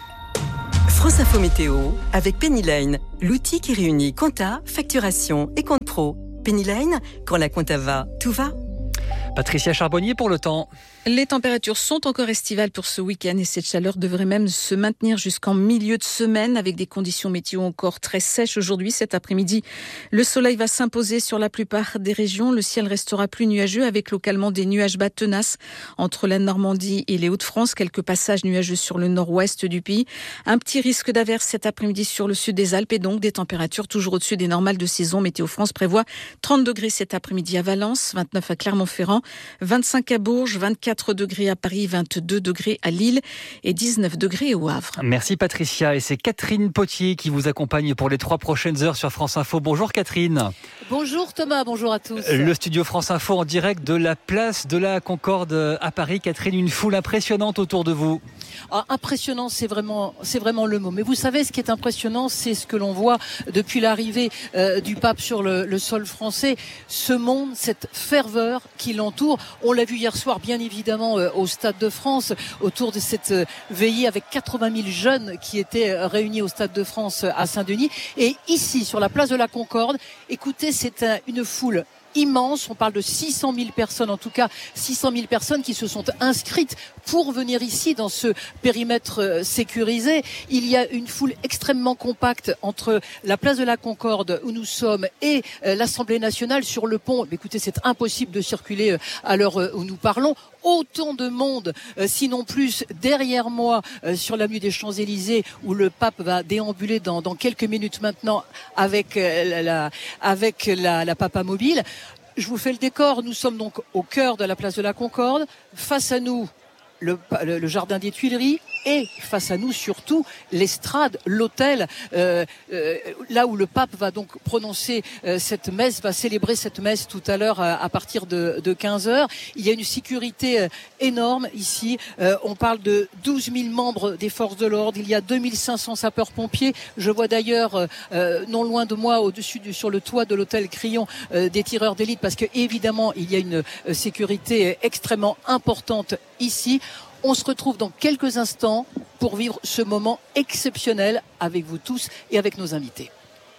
France Info Météo avec Pennyline, l'outil qui réunit compta, facturation et compte pro. Pennyline, quand la compta va, tout va. Patricia Charbonnier pour le temps. Les températures sont encore estivales pour ce week-end et cette chaleur devrait même se maintenir jusqu'en milieu de semaine avec des conditions météo encore très sèches aujourd'hui. Cet après-midi, le soleil va s'imposer sur la plupart des régions. Le ciel restera plus nuageux avec localement des nuages bas tenaces entre la Normandie et les Hauts-de-France. Quelques passages nuageux sur le nord-ouest du pays. Un petit risque d'averse cet après-midi sur le sud des Alpes et donc des températures toujours au-dessus des normales de saison. Météo France prévoit trente degrés cet après-midi à Valence, vingt-neuf à Clermont-Ferrand, vingt-cinq à Bourges, vingt-quatre degrés à Paris, vingt-deux degrés à Lille et dix-neuf degrés au Havre. Merci Patricia, et c'est Catherine Potier qui vous accompagne pour les trois prochaines heures sur France Info. Bonjour Catherine. Bonjour Thomas, bonjour à tous. Le studio France Info en direct de la place de la Concorde à Paris. Catherine, une foule impressionnante autour de vous. Ah, impressionnant, c'est vraiment, c'est vraiment le mot. Mais vous savez, ce qui est impressionnant, c'est ce que l'on voit depuis l'arrivée euh, du pape sur le, le sol français. Ce monde, cette ferveur qui l'entoure. On l'a vu hier soir, bien évidemment, euh, au Stade de France, autour de cette euh, veillée avec quatre-vingt mille jeunes qui étaient euh, réunis au Stade de France euh, à Saint-Denis. Et ici, sur la place de la Concorde, écoutez, c'est un, une foule immense, on parle de six cent mille personnes, en tout cas six cent mille personnes qui se sont inscrites pour venir ici dans ce périmètre sécurisé. Il y a une foule extrêmement compacte entre la place de la Concorde où nous sommes et l'Assemblée nationale sur le pont. Mais écoutez, c'est impossible de circuler à l'heure où nous parlons. Autant de monde, sinon plus, derrière moi sur l'avenue des Champs-Élysées où le pape va déambuler dans, dans quelques minutes maintenant avec la, avec la, la Papa Mobile. Je vous fais le décor. Nous sommes donc au cœur de la place de la Concorde. Face à nous, le, le, le jardin des Tuileries. Et face à nous, surtout, l'estrade, l'autel, euh, euh, là où le pape va donc prononcer euh, cette messe, va célébrer cette messe tout à l'heure à, à partir de, de quinze heures. Il y a une sécurité euh, énorme ici. Euh, on parle de douze mille membres des forces de l'ordre. Il y a deux mille cinq cents sapeurs-pompiers. Je vois d'ailleurs, euh, non loin de moi, au-dessus du, sur le toit de l'hôtel Crillon, euh, des tireurs d'élite, parce que évidemment, il y a une euh, sécurité extrêmement importante ici. On se retrouve dans quelques instants pour vivre ce moment exceptionnel avec vous tous et avec nos invités.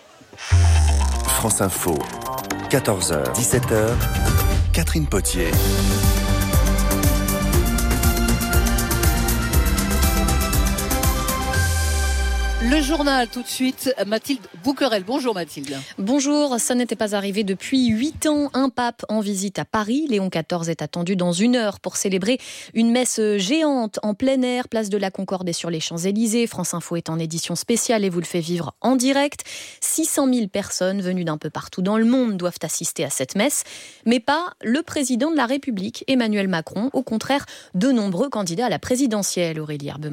France Info, quatorze heures, dix-sept heures, Catherine Potier. Le journal tout de suite, Mathilde Bouquerel. Bonjour Mathilde. Bonjour, ça n'était pas arrivé depuis huit ans. Un pape en visite à Paris. Léon quatorze est attendu dans une heure pour célébrer une messe géante en plein air, place de la Concorde et sur les Champs-Élysées. France Info est en édition spéciale et vous le fait vivre en direct. six cent mille personnes venues d'un peu partout dans le monde doivent assister à cette messe, mais pas le président de la République, Emmanuel Macron. Au contraire, de nombreux candidats à la présidentielle, Aurélie Herbemont.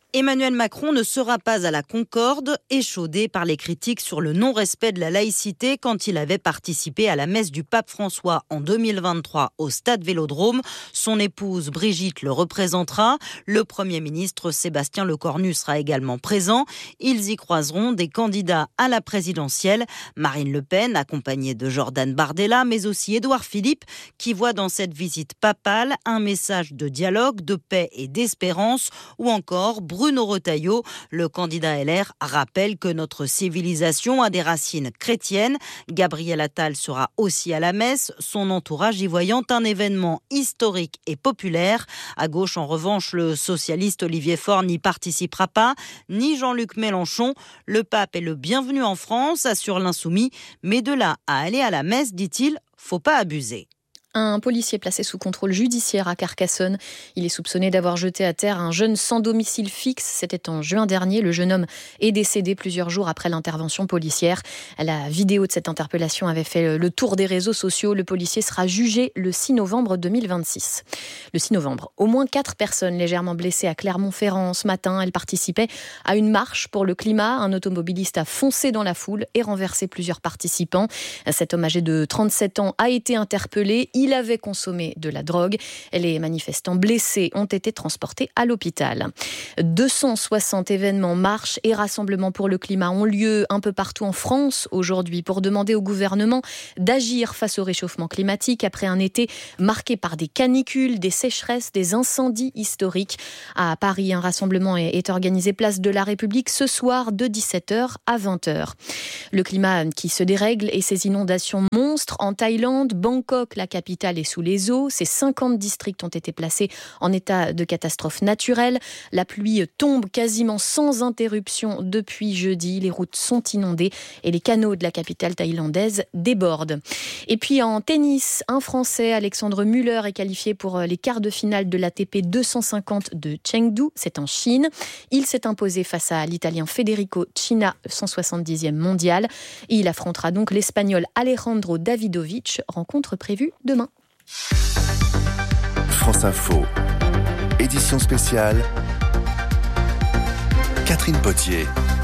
Emmanuel Macron ne sera pas à la Concorde, échaudé par les critiques sur le non-respect de la laïcité quand il avait participé à la messe du pape François en deux mille vingt-trois au Stade Vélodrome. Son épouse Brigitte le représentera. Le Premier ministre Sébastien Lecornu sera également présent. Ils y croiseront des candidats à la présidentielle. Marine Le Pen, accompagnée de Jordan Bardella, mais aussi Édouard Philippe, qui voit dans cette visite papale un message de dialogue, de paix et d'espérance, ou encore Bruno Retailleau, le candidat L R, rappelle que notre civilisation a des racines chrétiennes. Gabriel Attal sera aussi à la messe, son entourage y voyant un événement historique et populaire. À gauche, en revanche, le socialiste Olivier Faure n'y participera pas, ni Jean-Luc Mélenchon. Le pape est le bienvenu en France, assure l'Insoumis, mais de là à aller à la messe, dit-il, faut pas abuser. Un policier placé sous contrôle judiciaire à Carcassonne. Il est soupçonné d'avoir jeté à terre un jeune sans domicile fixe. C'était en juin dernier. Le jeune homme est décédé plusieurs jours après l'intervention policière. La vidéo de cette interpellation avait fait le tour des réseaux sociaux. Le policier sera jugé le six novembre deux mille vingt-six. Le six novembre, au moins quatre personnes légèrement blessées à Clermont-Ferrand. Ce matin, elles participaient à une marche pour le climat. Un automobiliste a foncé dans la foule et renversé plusieurs participants. Cet homme âgé de trente-sept ans a été interpellé. Il avait consommé de la drogue. Les manifestants blessés ont été transportés à l'hôpital. deux cent soixante événements, marches et rassemblements pour le climat ont lieu un peu partout en France aujourd'hui pour demander au gouvernement d'agir face au réchauffement climatique après un été marqué par des canicules, des sécheresses, des incendies historiques. À Paris, un rassemblement est organisé place de la République ce soir de dix-sept heures à vingt heures. Le climat qui se dérègle et ses inondations monstres en Thaïlande, Bangkok, la capitale est sous les eaux. Ces cinquante districts ont été placés en état de catastrophe naturelle. La pluie tombe quasiment sans interruption depuis jeudi. Les routes sont inondées et les canaux de la capitale thaïlandaise débordent. Et puis en tennis, un Français, Alexandre Müller, est qualifié pour les quarts de finale de l'A T P deux cent cinquante de Chengdu. C'est en Chine. Il s'est imposé face à l'Italien Federico Cina, cent soixante-dixième mondial. Et il affrontera donc l'Espagnol Alejandro Davidovich. Rencontre prévue demain. France Info, édition spéciale, Catherine Potier.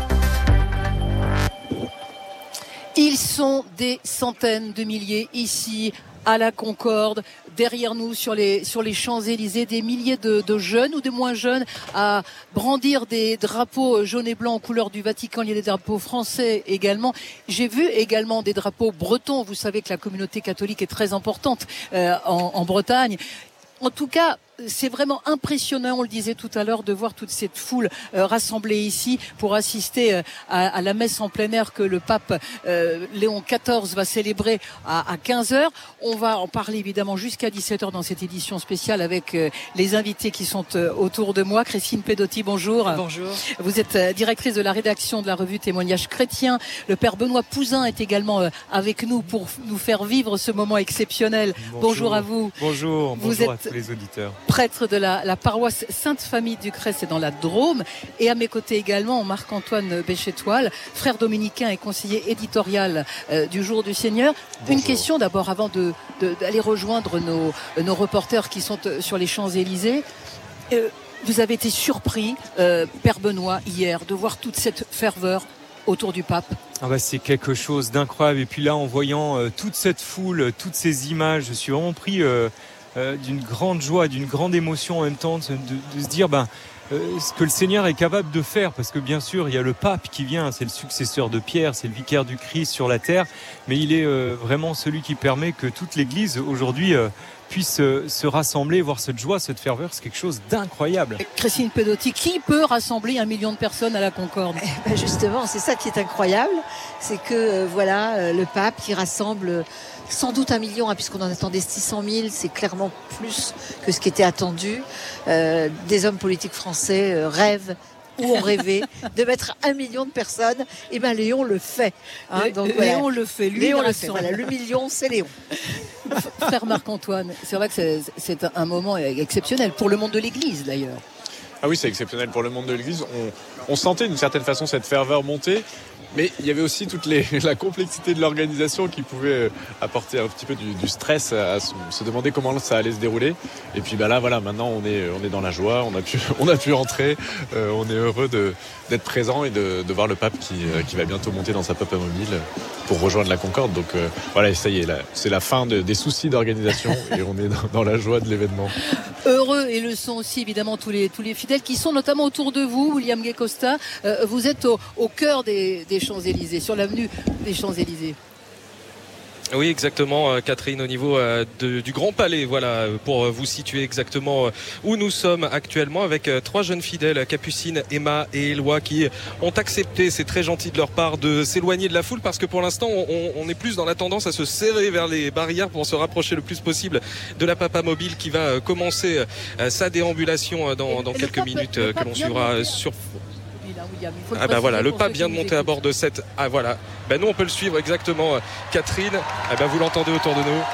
Ils sont des centaines de milliers ici à la Concorde, derrière nous sur les, sur les Champs-Élysées, des milliers de, de jeunes ou de moins jeunes à brandir des drapeaux jaunes et blancs en couleur du Vatican. Il y a des drapeaux français également. J'ai vu également des drapeaux bretons. Vous savez que la communauté catholique est très importante euh, en, en Bretagne. En tout cas, c'est vraiment impressionnant, on le disait tout à l'heure, de voir toute cette foule euh, rassemblée ici pour assister euh, à, à la messe en plein air que le pape euh, Léon quatorze va célébrer à, à quinze heures. On va en parler évidemment jusqu'à dix-sept heures dans cette édition spéciale avec euh, les invités qui sont euh, autour de moi. Christine Pedotti, bonjour. Bonjour. Vous êtes euh, directrice de la rédaction de la revue Témoignages chrétiens. Le père Benoît Pouzin est également euh, avec nous pour nous faire vivre ce moment exceptionnel. Bonjour, bonjour à vous. Bonjour, vous bonjour êtes à tous les auditeurs. Prêtre de la, la paroisse Sainte-Famille du Crest, c'est dans la Drôme. Et à mes côtés également, Marc-Antoine Béchétoile, frère dominicain et conseiller éditorial euh, du Jour du Seigneur. Bonjour. Une question d'abord avant de, de, d'aller rejoindre nos, nos reporters qui sont euh, sur les Champs-Élysées. Euh, vous avez été surpris, euh, Père Benoît, hier, de voir toute cette ferveur autour du pape? Ah bah c'est quelque chose d'incroyable. Et puis là, en voyant euh, toute cette foule, toutes ces images, je suis vraiment pris... Euh, Euh, d'une grande joie, d'une grande émotion en même temps, de, de, de se dire ben, euh, ce que le Seigneur est capable de faire, parce que bien sûr il y a le pape qui vient, c'est le successeur de Pierre, c'est le vicaire du Christ sur la terre, mais il est euh, vraiment celui qui permet que toute l'Église aujourd'hui euh, puisse euh, se rassembler, voir cette joie, cette ferveur, c'est quelque chose d'incroyable. Christine Pedotti, qui peut rassembler un million de personnes à la Concorde? Eh ben justement, c'est ça qui est incroyable, c'est que euh, voilà euh, le pape qui rassemble euh, sans doute un million, hein, puisqu'on en attendait six cent mille, c'est clairement plus que ce qui était attendu. Euh, des hommes politiques français euh, rêvent ou ont rêvé de mettre un million de personnes. Et bien Léon le fait. Hein, le, donc, voilà. Léon le fait. Lui, Léon le fait. Voilà, le million, c'est Léon. Frère Marc-Antoine, c'est vrai que c'est, c'est un moment exceptionnel pour le monde de l'Église d'ailleurs. Ah oui, c'est exceptionnel pour le monde de l'Église. On, on sentait d'une certaine façon cette ferveur monter. Mais il y avait aussi toute les, la complexité de l'organisation qui pouvait apporter un petit peu du, du stress à se, se demander comment ça allait se dérouler. Et puis bah là, voilà, maintenant on est, on est dans la joie, on a pu, on a pu rentrer, euh, on est heureux de, d'être présent et de, de voir le pape qui, euh, qui va bientôt monter dans sa papamobile pour rejoindre la Concorde. Donc euh, voilà, ça y est, là, c'est la fin de, des soucis d'organisation et on est dans, dans la joie de l'événement. Heureux, et le sont aussi évidemment tous les, tous les fidèles qui sont notamment autour de vous, William Gay Costa. Euh, vous êtes au, au cœur des, des Champs-Élysées, sur l'avenue des Champs-Élysées. Oui, exactement, Catherine, au niveau de, du Grand Palais, voilà, pour vous situer exactement où nous sommes actuellement, avec trois jeunes fidèles, Capucine, Emma et Éloi, qui ont accepté, c'est très gentil de leur part, de s'éloigner de la foule, parce que pour l'instant, on, on est plus dans la tendance à se serrer vers les barrières pour se rapprocher le plus possible de la papamobile qui va commencer sa déambulation dans, dans quelques pape, minutes, que l'on suivra sur... Ah bah voilà, le pape vient de monter à bord de cette... Ah voilà, ben nous on peut le suivre exactement, Catherine. Ah ben vous l'entendez autour de nous.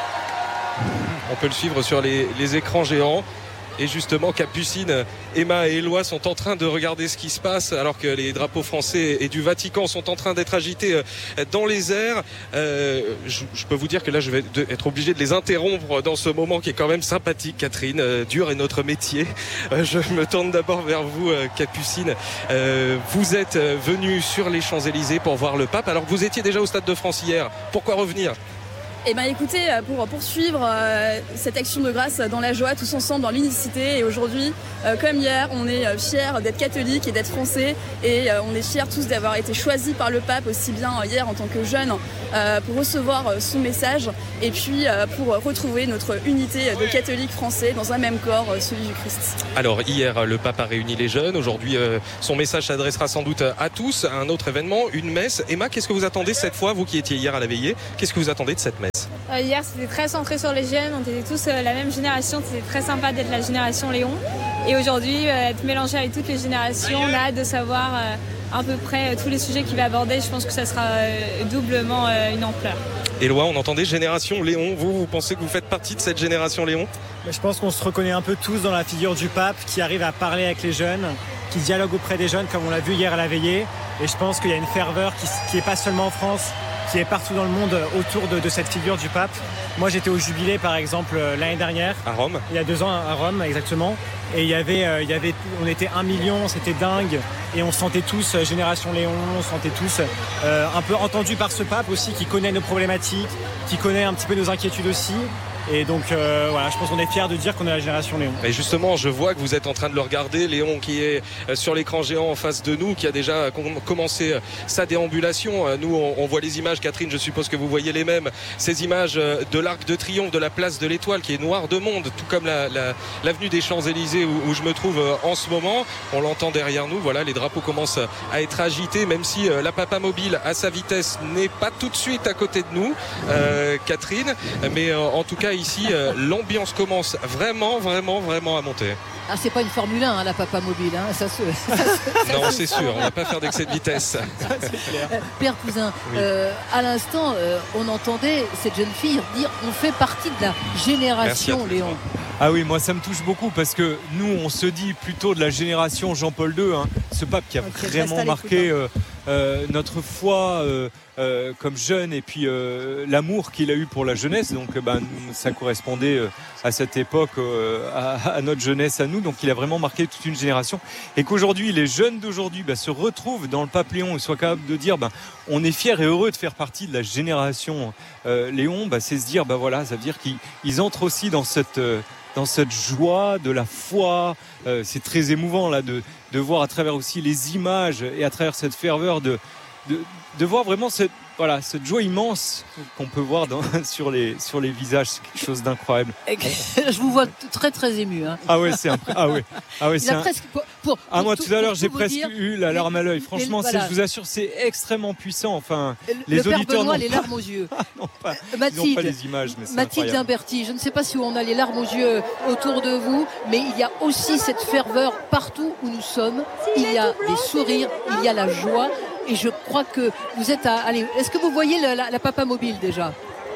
On peut le suivre sur les, les écrans géants. Et justement, Capucine, Emma et Éloi sont en train de regarder ce qui se passe, alors que les drapeaux français et du Vatican sont en train d'être agités dans les airs. Euh, je, je peux vous dire que là, je vais être obligé de les interrompre dans ce moment qui est quand même sympathique, Catherine. Euh, dur est notre métier. Euh, je me tourne d'abord vers vous, euh, Capucine. Euh, vous êtes venue sur les Champs-Élysées pour voir le pape, alors que vous étiez déjà au Stade de France hier. Pourquoi revenir ? Eh bien écoutez, pour poursuivre euh, cette action de grâce dans la joie, tous ensemble, dans l'unicité. Et aujourd'hui, euh, comme hier, on est euh, fiers d'être catholiques et d'être français. Et euh, on est fiers tous d'avoir été choisis par le pape, aussi bien euh, hier en tant que jeunes, euh, pour recevoir euh, son message. Et puis euh, pour retrouver notre unité de catholiques français dans un même corps, euh, celui du Christ. Alors hier, le pape a réuni les jeunes. Aujourd'hui, euh, son message s'adressera sans doute à tous. Un autre événement, une messe. Emma, qu'est-ce que vous attendez cette fois, vous qui étiez hier à la veillée? Qu'est-ce que vous attendez de cette messe? Euh, hier, c'était très centré sur les jeunes. On était tous euh, la même génération. C'était très sympa d'être la génération Léon. Et aujourd'hui, euh, être mélangé avec toutes les générations, on a hâte de savoir euh, à peu près euh, tous les sujets qu'il va aborder. Je pense que ça sera euh, doublement euh, une ampleur. Éloi, on entendait génération Léon. Vous, vous pensez que vous faites partie de cette génération Léon? Je pense qu'on se reconnaît un peu tous dans la figure du pape qui arrive à parler avec les jeunes, qui dialogue auprès des jeunes comme on l'a vu hier à la veillée. Et je pense qu'il y a une ferveur qui n'est pas seulement en France, qui est partout dans le monde autour de, de cette figure du pape. Moi, j'étais au Jubilé, par exemple, l'année dernière. À Rome. Il y a deux ans, à Rome, exactement. Et il y avait, euh, il y avait, on était un million, c'était dingue. Et on sentait tous, euh, Génération Léon, on sentait tous euh, un peu entendus par ce pape aussi, qui connaît nos problématiques, qui connaît un petit peu nos inquiétudes aussi. Et donc euh, voilà, je pense qu'on est fiers de dire qu'on est la génération Léon. Et justement, je vois que vous êtes en train de le regarder, Léon qui est sur l'écran géant en face de nous, qui a déjà commencé sa déambulation. Nous, on voit les images, Catherine, je suppose que vous voyez les mêmes, ces images de l'Arc de Triomphe, de la place de l'Étoile, qui est noire de monde, tout comme la, la, l'avenue des Champs-Élysées où, où je me trouve en ce moment. On l'entend derrière nous, voilà, les drapeaux commencent à être agités, même si la papamobile à sa vitesse n'est pas tout de suite à côté de nous, euh, Catherine, mais en tout cas ici, euh, l'ambiance commence vraiment, vraiment, vraiment à monter. Ah, c'est pas une Formule un, hein, la papamobile, hein, ça se... Ça se non, c'est sûr, on va pas faire d'excès de vitesse. Ça, c'est clair. Euh, Père Cousin, oui. euh, à l'instant, euh, on entendait cette jeune fille dire on fait partie de la génération Léon. Ah oui, moi ça me touche beaucoup parce que nous, on se dit plutôt de la génération Jean-Paul deux, hein, ce pape qui a okay, vraiment marqué euh, euh, notre foi euh, euh, comme jeune et puis euh, l'amour qu'il a eu pour la jeunesse. Donc euh, ben, ça correspondait euh, à cette époque, euh, à, à notre jeunesse, à nous. Donc il a vraiment marqué toute une génération. Et qu'aujourd'hui, les jeunes d'aujourd'hui ben, se retrouvent dans le pape Léon et soient capables de dire ben, on est fiers et heureux de faire partie de la génération euh, Léon. Ben, c'est se dire, ben, voilà, ça veut dire qu'ils entrent aussi dans cette... Euh, dans cette joie de la foi. Euh, c'est très émouvant là de, de voir à travers aussi les images et à travers cette ferveur de, de, de voir vraiment cette, voilà, cette joie immense qu'on peut voir dans, sur, les, sur les visages. C'est quelque chose d'incroyable. Je vous vois très très ému. Hein. Ah ouais, c'est un... ah ouais. Ah ouais, c'est un... presque... pour, pour, ah moi tout, tout à l'heure j'ai tout presque dire, eu la larme à l'œil. Franchement, les, voilà. c'est, je vous assure, c'est extrêmement puissant. Enfin, le, les le auditeurs Père Benoît, n'ont les pas... larmes aux yeux. non, pas... Mathilde, Ils n'ont pas les images, mais c'est Mathilde incroyable. Imberti, je ne sais pas si on a les larmes aux yeux autour de vous, mais il y a aussi cette ferveur partout où nous sommes. Il y a des sourires, il y a la joie. Et je crois que vous êtes à... Allez, est-ce que vous voyez la, la, la papamobile déjà ?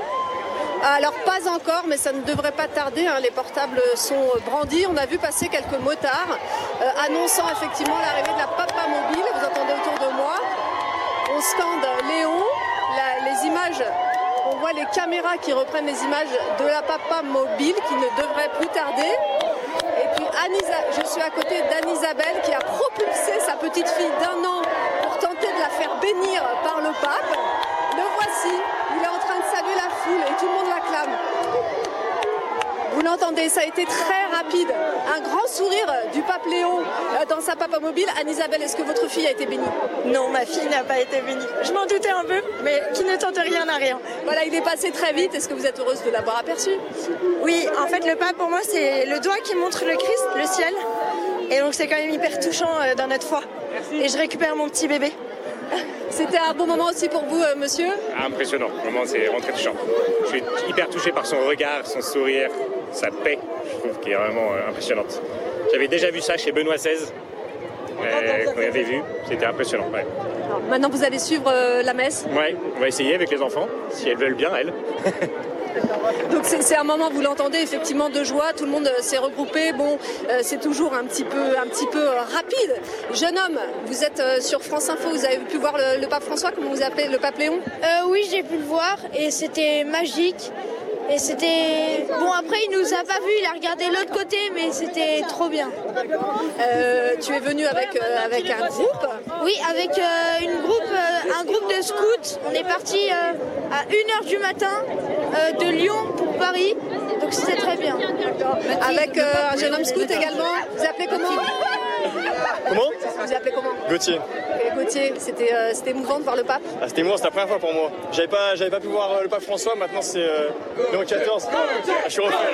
Alors pas encore, mais ça ne devrait pas tarder, hein. Les portables sont brandis. On a vu passer quelques motards euh, annonçant effectivement l'arrivée de la papamobile. Vous entendez autour de moi. au stand Léon. La, les images, on voit les caméras qui reprennent les images de la papa mobile qui ne devrait plus tarder. Et puis Anne-Isa- je suis à côté d'Anne-Isabelle qui a propulsé sa petite fille d'un an pour tenter de la faire bénir par le pape. Le voici, il est en train de saluer la foule et tout le monde l'acclame. Vous l'entendez, ça a été très rapide. Un grand sourire du pape Léon dans sa papa mobile. Anne-Isabelle, est-ce que votre fille a été bénie? Non, ma fille n'a pas été bénie. Je m'en doutais un peu, mais qui ne tente rien n'a rien. Voilà, il est passé très vite. Est-ce que vous êtes heureuse de l'avoir aperçu? Oui, en fait, le pape, pour moi, c'est le doigt qui montre le Christ, le ciel. Et donc, c'est quand même hyper touchant dans notre foi. Et je récupère mon petit bébé. C'était un bon moment aussi pour vous, euh, monsieur? Impressionnant, vraiment, c'est vraiment très touchant. Je suis hyper touché par son regard, son sourire, sa paix, je trouve, qui est vraiment euh, impressionnante. J'avais déjà vu ça chez Benoît seize, euh, qu'on avait vu, c'était impressionnant. Ouais. Alors, maintenant, vous allez suivre euh, la messe? Ouais, on va essayer avec les enfants, si elles veulent bien, elles. Donc c'est, c'est un moment, vous l'entendez, effectivement de joie, tout le monde euh, s'est regroupé. Bon, euh, c'est toujours un petit peu, un petit peu euh, rapide. Jeune homme, vous êtes euh, sur France Info, vous avez pu voir le, le pape François, comment vous appelez, le pape Léon? euh, Oui, j'ai pu le voir et c'était magique. Et c'était... Bon, après, il nous a pas vus, il a regardé l'autre côté, mais c'était trop bien. Euh, tu es venu avec, euh, avec un groupe? Oui, avec euh, une groupe, euh, un groupe de scouts. On est parti euh, à une heure du matin euh, de Lyon pour Paris, donc c'était très bien. Avec euh, un jeune homme scout également. Vous appelez comment? Comment? Vous appelez comment? Gauthier. Et Gauthier, c'était, euh, c'était émouvant de voir le pape? Ah, c'était émouvant, c'était la première fois pour moi. J'avais pas, j'avais pas pu voir euh, le pape François, maintenant c'est euh, Léon quatorze. Ah, je suis refait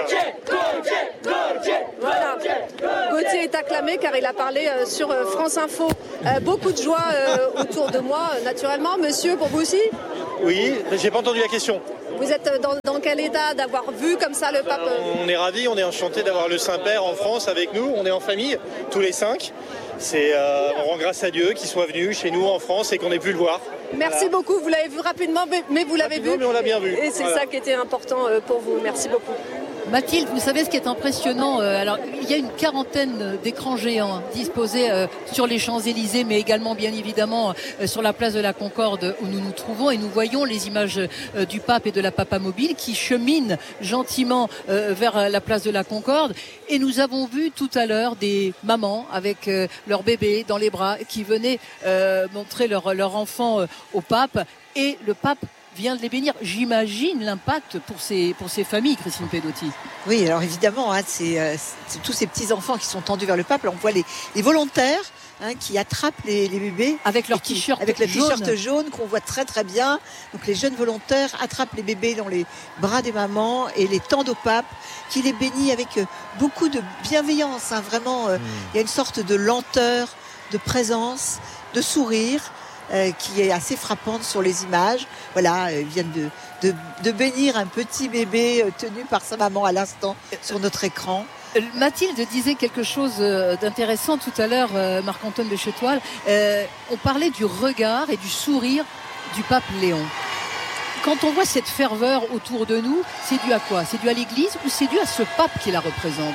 là. Voilà. Gauthier est acclamé car il a parlé euh, sur euh, France Info. Euh, beaucoup de joie euh, autour de moi, euh, naturellement. Monsieur, pour vous aussi? Oui, j'ai pas entendu la question. Vous êtes dans, dans quel état d'avoir vu comme ça le pape? On est ravis, on est enchantés d'avoir le Saint-Père en France avec nous. On est en famille, tous les cinq. C'est, euh, on rend grâce à Dieu qu'il soit venu chez nous en France et qu'on ait pu le voir. Merci voilà. beaucoup, vous l'avez vu rapidement, mais, mais vous l'avez rapidement, vu. mais on l'a bien vu. Et c'est voilà. Ça qui était important euh, pour vous. Merci beaucoup. Mathilde, vous savez ce qui est impressionnant, euh, alors il y a une quarantaine d'écrans géants hein, disposés euh, sur les Champs-Élysées, mais également bien évidemment euh, sur la place de la Concorde où nous nous trouvons, et nous voyons les images euh, du pape et de la papa mobile qui cheminent gentiment euh, vers la place de la Concorde, et nous avons vu tout à l'heure des mamans avec euh, leur bébé dans les bras qui venaient euh, montrer leur, leur enfant euh, au pape, et le pape vient de les bénir. J'imagine l'impact pour ces, pour ces familles, Christine Pedotti. Oui, alors évidemment, hein, c'est, euh, c'est tous ces petits-enfants qui sont tendus vers le pape. Là, on voit les, les volontaires hein, qui attrapent les, les bébés. Avec leur qui, t-shirt Avec le jaune. t-shirt jaune qu'on voit très très bien. Donc les jeunes volontaires attrapent les bébés dans les bras des mamans et les tendent au pape, qui les bénit avec euh, beaucoup de bienveillance. Hein, vraiment, euh, mmh. il y a une sorte de lenteur, de présence, de sourire. Euh, qui est assez frappante sur les images. Voilà, ils viennent de, de, de bénir un petit bébé euh, tenu par sa maman à l'instant sur notre écran. Mathilde disait quelque chose d'intéressant tout à l'heure, euh, Marc-Antoine de Chetoile. Euh, on parlait du regard et du sourire du pape Léon. Quand on voit cette ferveur autour de nous, c'est dû à quoi? C'est dû à l'Église ou c'est dû à ce pape qui la représente?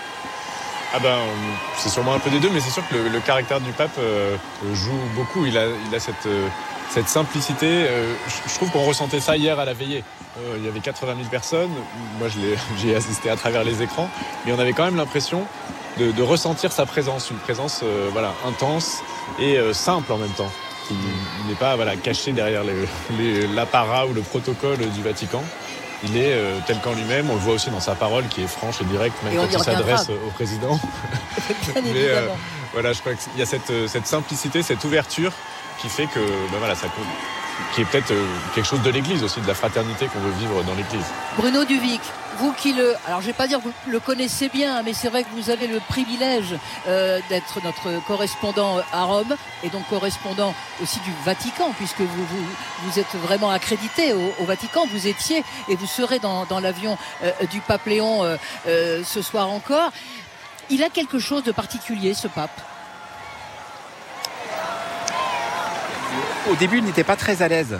Ah ben, c'est sûrement un peu des deux, mais c'est sûr que le, le caractère du pape euh, joue beaucoup. Il a, il a cette, euh, cette simplicité. Euh, je, je trouve qu'on ressentait ça hier à la veillée. Euh, il y avait quatre-vingt mille personnes. Moi, je l'ai, j'y ai assisté à travers les écrans. Mais on avait quand même l'impression de, de ressentir sa présence. Une présence euh, voilà, intense et euh, simple en même temps. Qui n'est pas voilà, caché derrière les, les, l'apparat ou le protocole du Vatican. Il est euh, tel qu'en lui-même, on le voit aussi dans sa parole qui est franche et directe, même et quand il s'adresse au président. Bien Mais euh, voilà, je crois qu'il y a cette, cette simplicité, cette ouverture qui fait que, ben voilà, ça, qui est peut-être euh, quelque chose de l'Église aussi, de la fraternité qu'on veut vivre dans l'Église. Bruno Duvic, vous qui le, alors je vais pas dire que vous le connaissez bien, mais c'est vrai que vous avez le privilège euh, d'être notre correspondant à Rome et donc correspondant aussi du Vatican, puisque vous vous, vous êtes vraiment accrédité au, au Vatican. Vous étiez et vous serez dans, dans l'avion euh, du pape Léon euh, euh, ce soir encore. Il a quelque chose de particulier, ce pape. Au début, il n'était pas très à l'aise.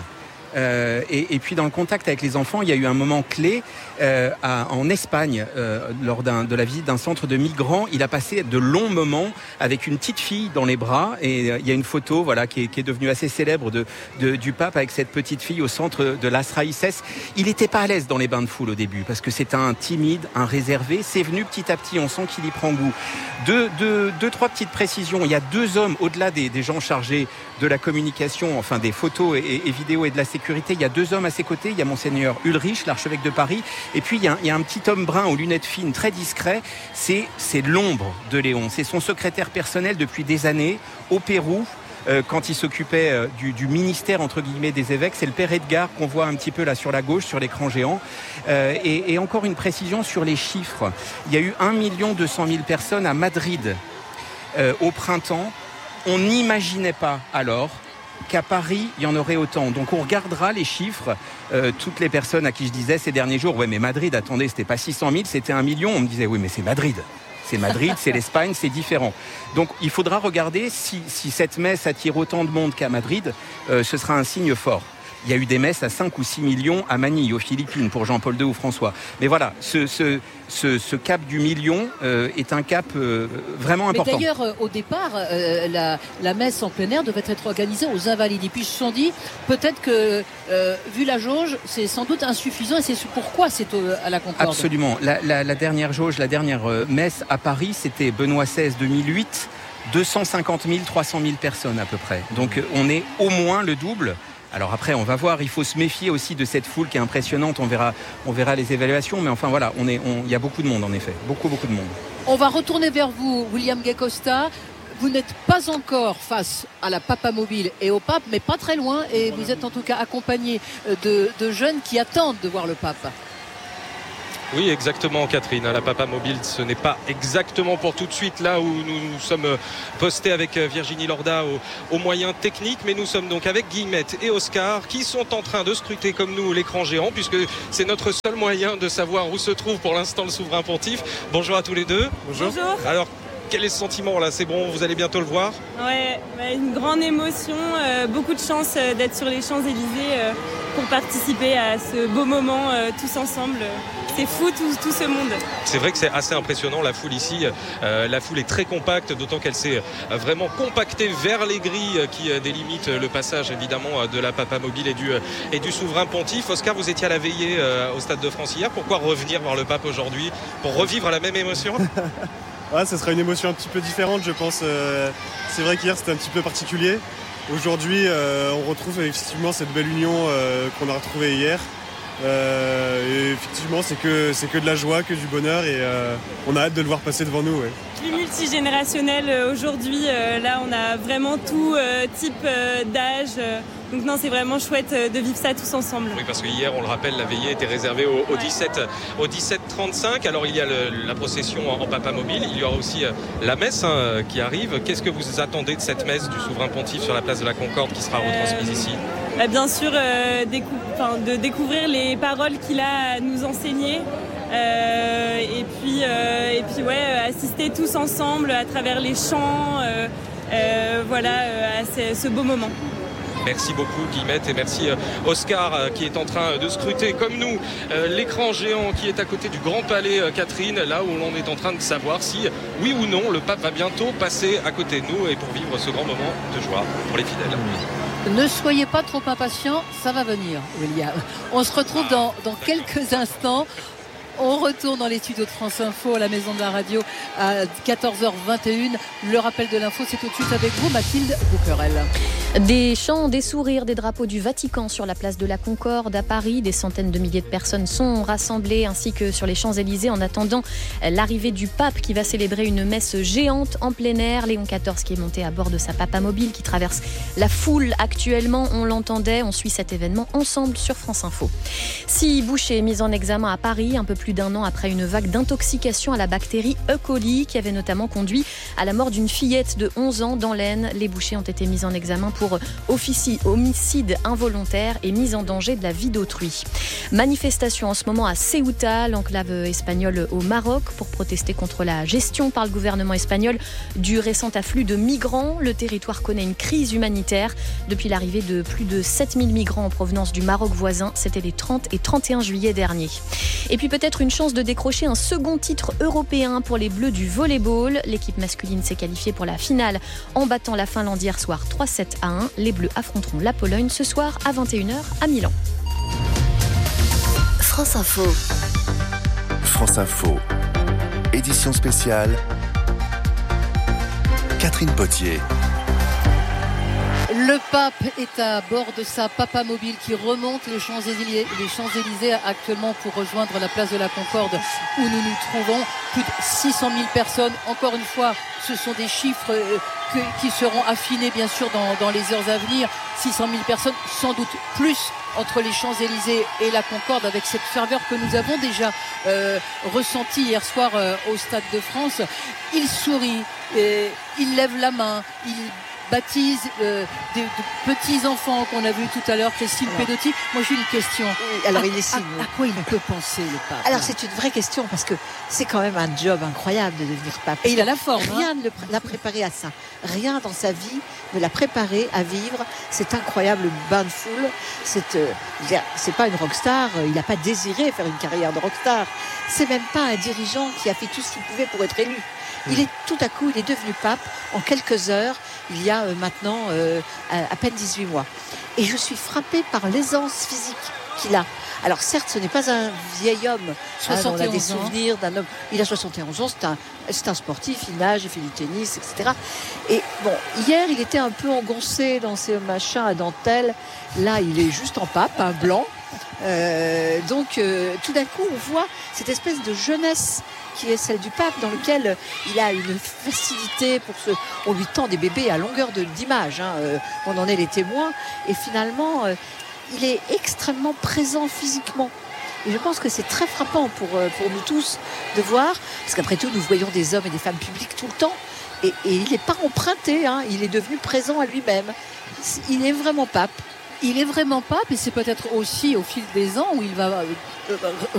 Euh, et, et puis dans le contact avec les enfants, il y a eu un moment clé euh, à, en Espagne euh, lors d'un, de la visite d'un centre de migrants. Il a passé de longs moments avec une petite fille dans les bras et euh, il y a une photo voilà qui est, qui est devenue assez célèbre de, de du pape avec cette petite fille au centre de Las Raíces. Il n'était pas à l'aise dans les bains de foule au début parce que c'est un timide, un réservé. C'est venu petit à petit, on sent qu'il y prend goût. Deux, deux, deux trois petites précisions. Il y a deux hommes au-delà des, des gens chargés de la communication, enfin des photos et, et vidéos et de la sécurité. Il y a deux hommes à ses côtés. Il y a Monseigneur Ulrich, l'archevêque de Paris. Et puis, il y a un, il y a un petit homme brun aux lunettes fines, très discret. C'est, c'est l'ombre de Léon. C'est son secrétaire personnel depuis des années au Pérou. Euh, quand il s'occupait euh, du, du ministère, entre guillemets, des évêques. C'est le père Edgar qu'on voit un petit peu là sur la gauche, sur l'écran géant. Euh, et, et encore une précision sur les chiffres. Il y a eu un million deux cent mille personnes à Madrid euh, au printemps. On n'imaginait pas alors qu'à Paris, il y en aurait autant. Donc on regardera les chiffres. Euh, toutes les personnes à qui je disais ces derniers jours, ouais mais Madrid, attendez, c'était pas six cent mille, c'était un million. On me disait, oui mais c'est Madrid. C'est Madrid, c'est l'Espagne, c'est différent. Donc il faudra regarder si, si cette messe attire autant de monde qu'à Madrid, euh, ce sera un signe fort. Il y a eu des messes à cinq ou six millions à Manille, aux Philippines, pour Jean-Paul deux ou François. Mais voilà, ce, ce, ce, ce cap du million euh, est un cap euh, vraiment important. Mais d'ailleurs, euh, au départ, euh, la, la messe en plein air devait être organisée aux Invalides. Et puis ils se sont dit, peut-être que, euh, vu la jauge, c'est sans doute insuffisant. Et c'est pourquoi c'est au, à la Concorde. Absolument. La, la, la dernière jauge, la dernière euh, messe à Paris, c'était Benoît seize deux mille huit, deux cent cinquante mille, trois cent mille personnes à peu près. Donc euh, on est au moins le double. Alors après, on va voir. Il faut se méfier aussi de cette foule qui est impressionnante. On verra, on verra les évaluations. Mais enfin voilà, on est, on, il y a beaucoup de monde en effet, beaucoup, beaucoup de monde. On va retourner vers vous, William Gay Costa. Vous n'êtes pas encore face à la Papamobile et au pape, mais pas très loin. Et vous êtes en tout cas accompagné de, de jeunes qui attendent de voir le pape. Oui, exactement, Catherine. La Papamobile, ce n'est pas exactement pour tout de suite là où nous, nous sommes postés avec Virginie Lorda aux, aux moyens techniques, mais nous sommes donc avec Guillemette et Oscar qui sont en train de scruter comme nous l'écran géant, puisque c'est notre seul moyen de savoir où se trouve pour l'instant le souverain pontife. Bonjour à tous les deux. Bonjour. Bonjour. Alors, quel est ce sentiment là? C'est bon, vous allez bientôt le voir? Ouais, ouais une grande émotion, euh, beaucoup de chance euh, d'être sur les Champs-Élysées euh, pour participer à ce beau moment euh, tous ensemble. C'est fou tout, tout ce monde. C'est vrai que c'est assez impressionnant la foule ici. Euh, la foule est très compacte, d'autant qu'elle s'est vraiment compactée vers les grilles qui délimitent le passage évidemment de la Papamobile et du, et du souverain pontife. Oscar, vous étiez à la veillée euh, au Stade de France hier. Pourquoi revenir voir le pape aujourd'hui? Pour revivre la même émotion? Ouais, ça sera une émotion un petit peu différente, je pense. Euh, c'est vrai qu'hier c'était un petit peu particulier. Aujourd'hui, euh, on retrouve effectivement cette belle union euh, qu'on a retrouvée hier. Euh, et effectivement, c'est que, c'est que de la joie, que du bonheur, et euh, on a hâte de le voir passer devant nous. Ouais. Plus multigénérationnel euh, aujourd'hui, euh, là on a vraiment tout euh, type euh, d'âge. Euh, donc non, c'est vraiment chouette euh, de vivre ça tous ensemble. Oui, parce que hier, on le rappelle, la veillée était réservée au, au, dix-sept, au dix-sept trente-cinq. Alors il y a le, la procession en, en Papamobile, il y aura aussi euh, la messe hein, qui arrive. Qu'est-ce que vous attendez de cette messe du souverain pontife sur la place de la Concorde qui sera retransmise euh, ici? Bah, bien sûr, euh, décou- de découvrir les paroles qu'il a à nous enseigner. Euh, et puis, euh, et puis ouais, assister tous ensemble à travers les chants, euh, euh, voilà, à ce, ce beau moment. Merci beaucoup Guillemette et merci Oscar qui est en train de scruter comme nous l'écran géant qui est à côté du Grand Palais Catherine, là où l'on est en train de savoir si oui ou non le pape va bientôt passer à côté de nous et pour vivre ce grand moment de joie pour les fidèles. Ne soyez pas trop impatients, ça va venir William. On se retrouve dans, dans quelques instants. On retourne dans les studios de France Info à la Maison de la Radio à quatorze heures vingt et une. Le rappel de l'info, c'est tout de suite avec vous, Mathilde Bouquerel. Des chants, des sourires, des drapeaux du Vatican sur la place de la Concorde à Paris. Des centaines de milliers de personnes sont rassemblées ainsi que sur les Champs-Élysées en attendant l'arrivée du pape qui va célébrer une messe géante en plein air. Léon quatorze qui est monté à bord de sa Papamobile qui traverse la foule actuellement. On l'entendait, on suit cet événement ensemble sur France Info. Six bouchers mis en examen à Paris, un peu plus plus d'un an après une vague d'intoxication à la bactérie E. coli qui avait notamment conduit à la mort d'une fillette de onze ans dans l'Aisne. Les bouchers ont été mis en examen pour homicide involontaire et mise en danger de la vie d'autrui. Manifestation en ce moment à Ceuta, l'enclave espagnole au Maroc, pour protester contre la gestion par le gouvernement espagnol du récent afflux de migrants. Le territoire connaît une crise humanitaire depuis l'arrivée de plus de sept mille migrants en provenance du Maroc voisin. C'était les trente et trente et un juillet dernier. Et puis peut-être une chance de décrocher un second titre européen pour les Bleus du volleyball. L'équipe masculine s'est qualifiée pour la finale en battant la Finlande hier soir trois sept à un. Les Bleus affronteront la Pologne ce soir à vingt et une heures à Milan. France Info. France Info. Édition spéciale. Catherine Potier. Le pape est à bord de sa papamobile qui remonte les Champs-Élysées, les Champs-Élysées actuellement pour rejoindre la place de la Concorde où nous nous trouvons. Plus de six cent mille personnes. Encore une fois, ce sont des chiffres euh, que, qui seront affinés bien sûr dans, dans les heures à venir. six cent mille personnes, sans doute plus entre les Champs-Élysées et la Concorde, avec cette ferveur que nous avons déjà euh, ressentie hier soir euh, au Stade de France. Il sourit, euh, il lève la main, il baptise euh, des, des petits enfants qu'on a vus tout à l'heure, Christine Pedotti. Moi j'ai une question. Oui, alors à, il est signe. À, à quoi il peut penser le pape? Alors c'est une vraie question parce que c'est quand même un job incroyable de devenir pape. Et il a la forme. Rien hein. ne l'a préparé à ça. Rien dans sa vie ne l'a préparé à vivre cet incroyable bain de foule. C'est, euh, c'est pas une rockstar. Il n'a pas désiré faire une carrière de rockstar. C'est même pas un dirigeant qui a fait tout ce qu'il pouvait pour être élu. Il est tout à coup, il est devenu pape en quelques heures, il y a euh, maintenant euh, à, à peine dix-huit mois. Et je suis frappée par l'aisance physique qu'il a. Alors certes, ce n'est pas un vieil homme, hein, on a des souvenirs d'un homme. Il a soixante et onze ans, c'est un, c'est un sportif, il nage, il fait du tennis, et cetera. Et bon, hier, il était un peu engoncé dans ses machins à dentelle. Là, il est juste en pape, un blanc. Euh, donc, euh, tout d'un coup, on voit cette espèce de jeunesse qui est celle du pape, dans lequel il a une facilité pour ce... On lui tend des bébés à longueur de, d'image, hein, euh, on en est les témoins, et finalement, euh, il est extrêmement présent physiquement. Et je pense que c'est très frappant pour, euh, pour nous tous de voir, parce qu'après tout, nous voyons des hommes et des femmes publics tout le temps, et, et il n'est pas emprunté, hein, il est devenu présent à lui-même. Il est vraiment pape. Il est vraiment pape, et c'est peut-être aussi au fil des ans où il va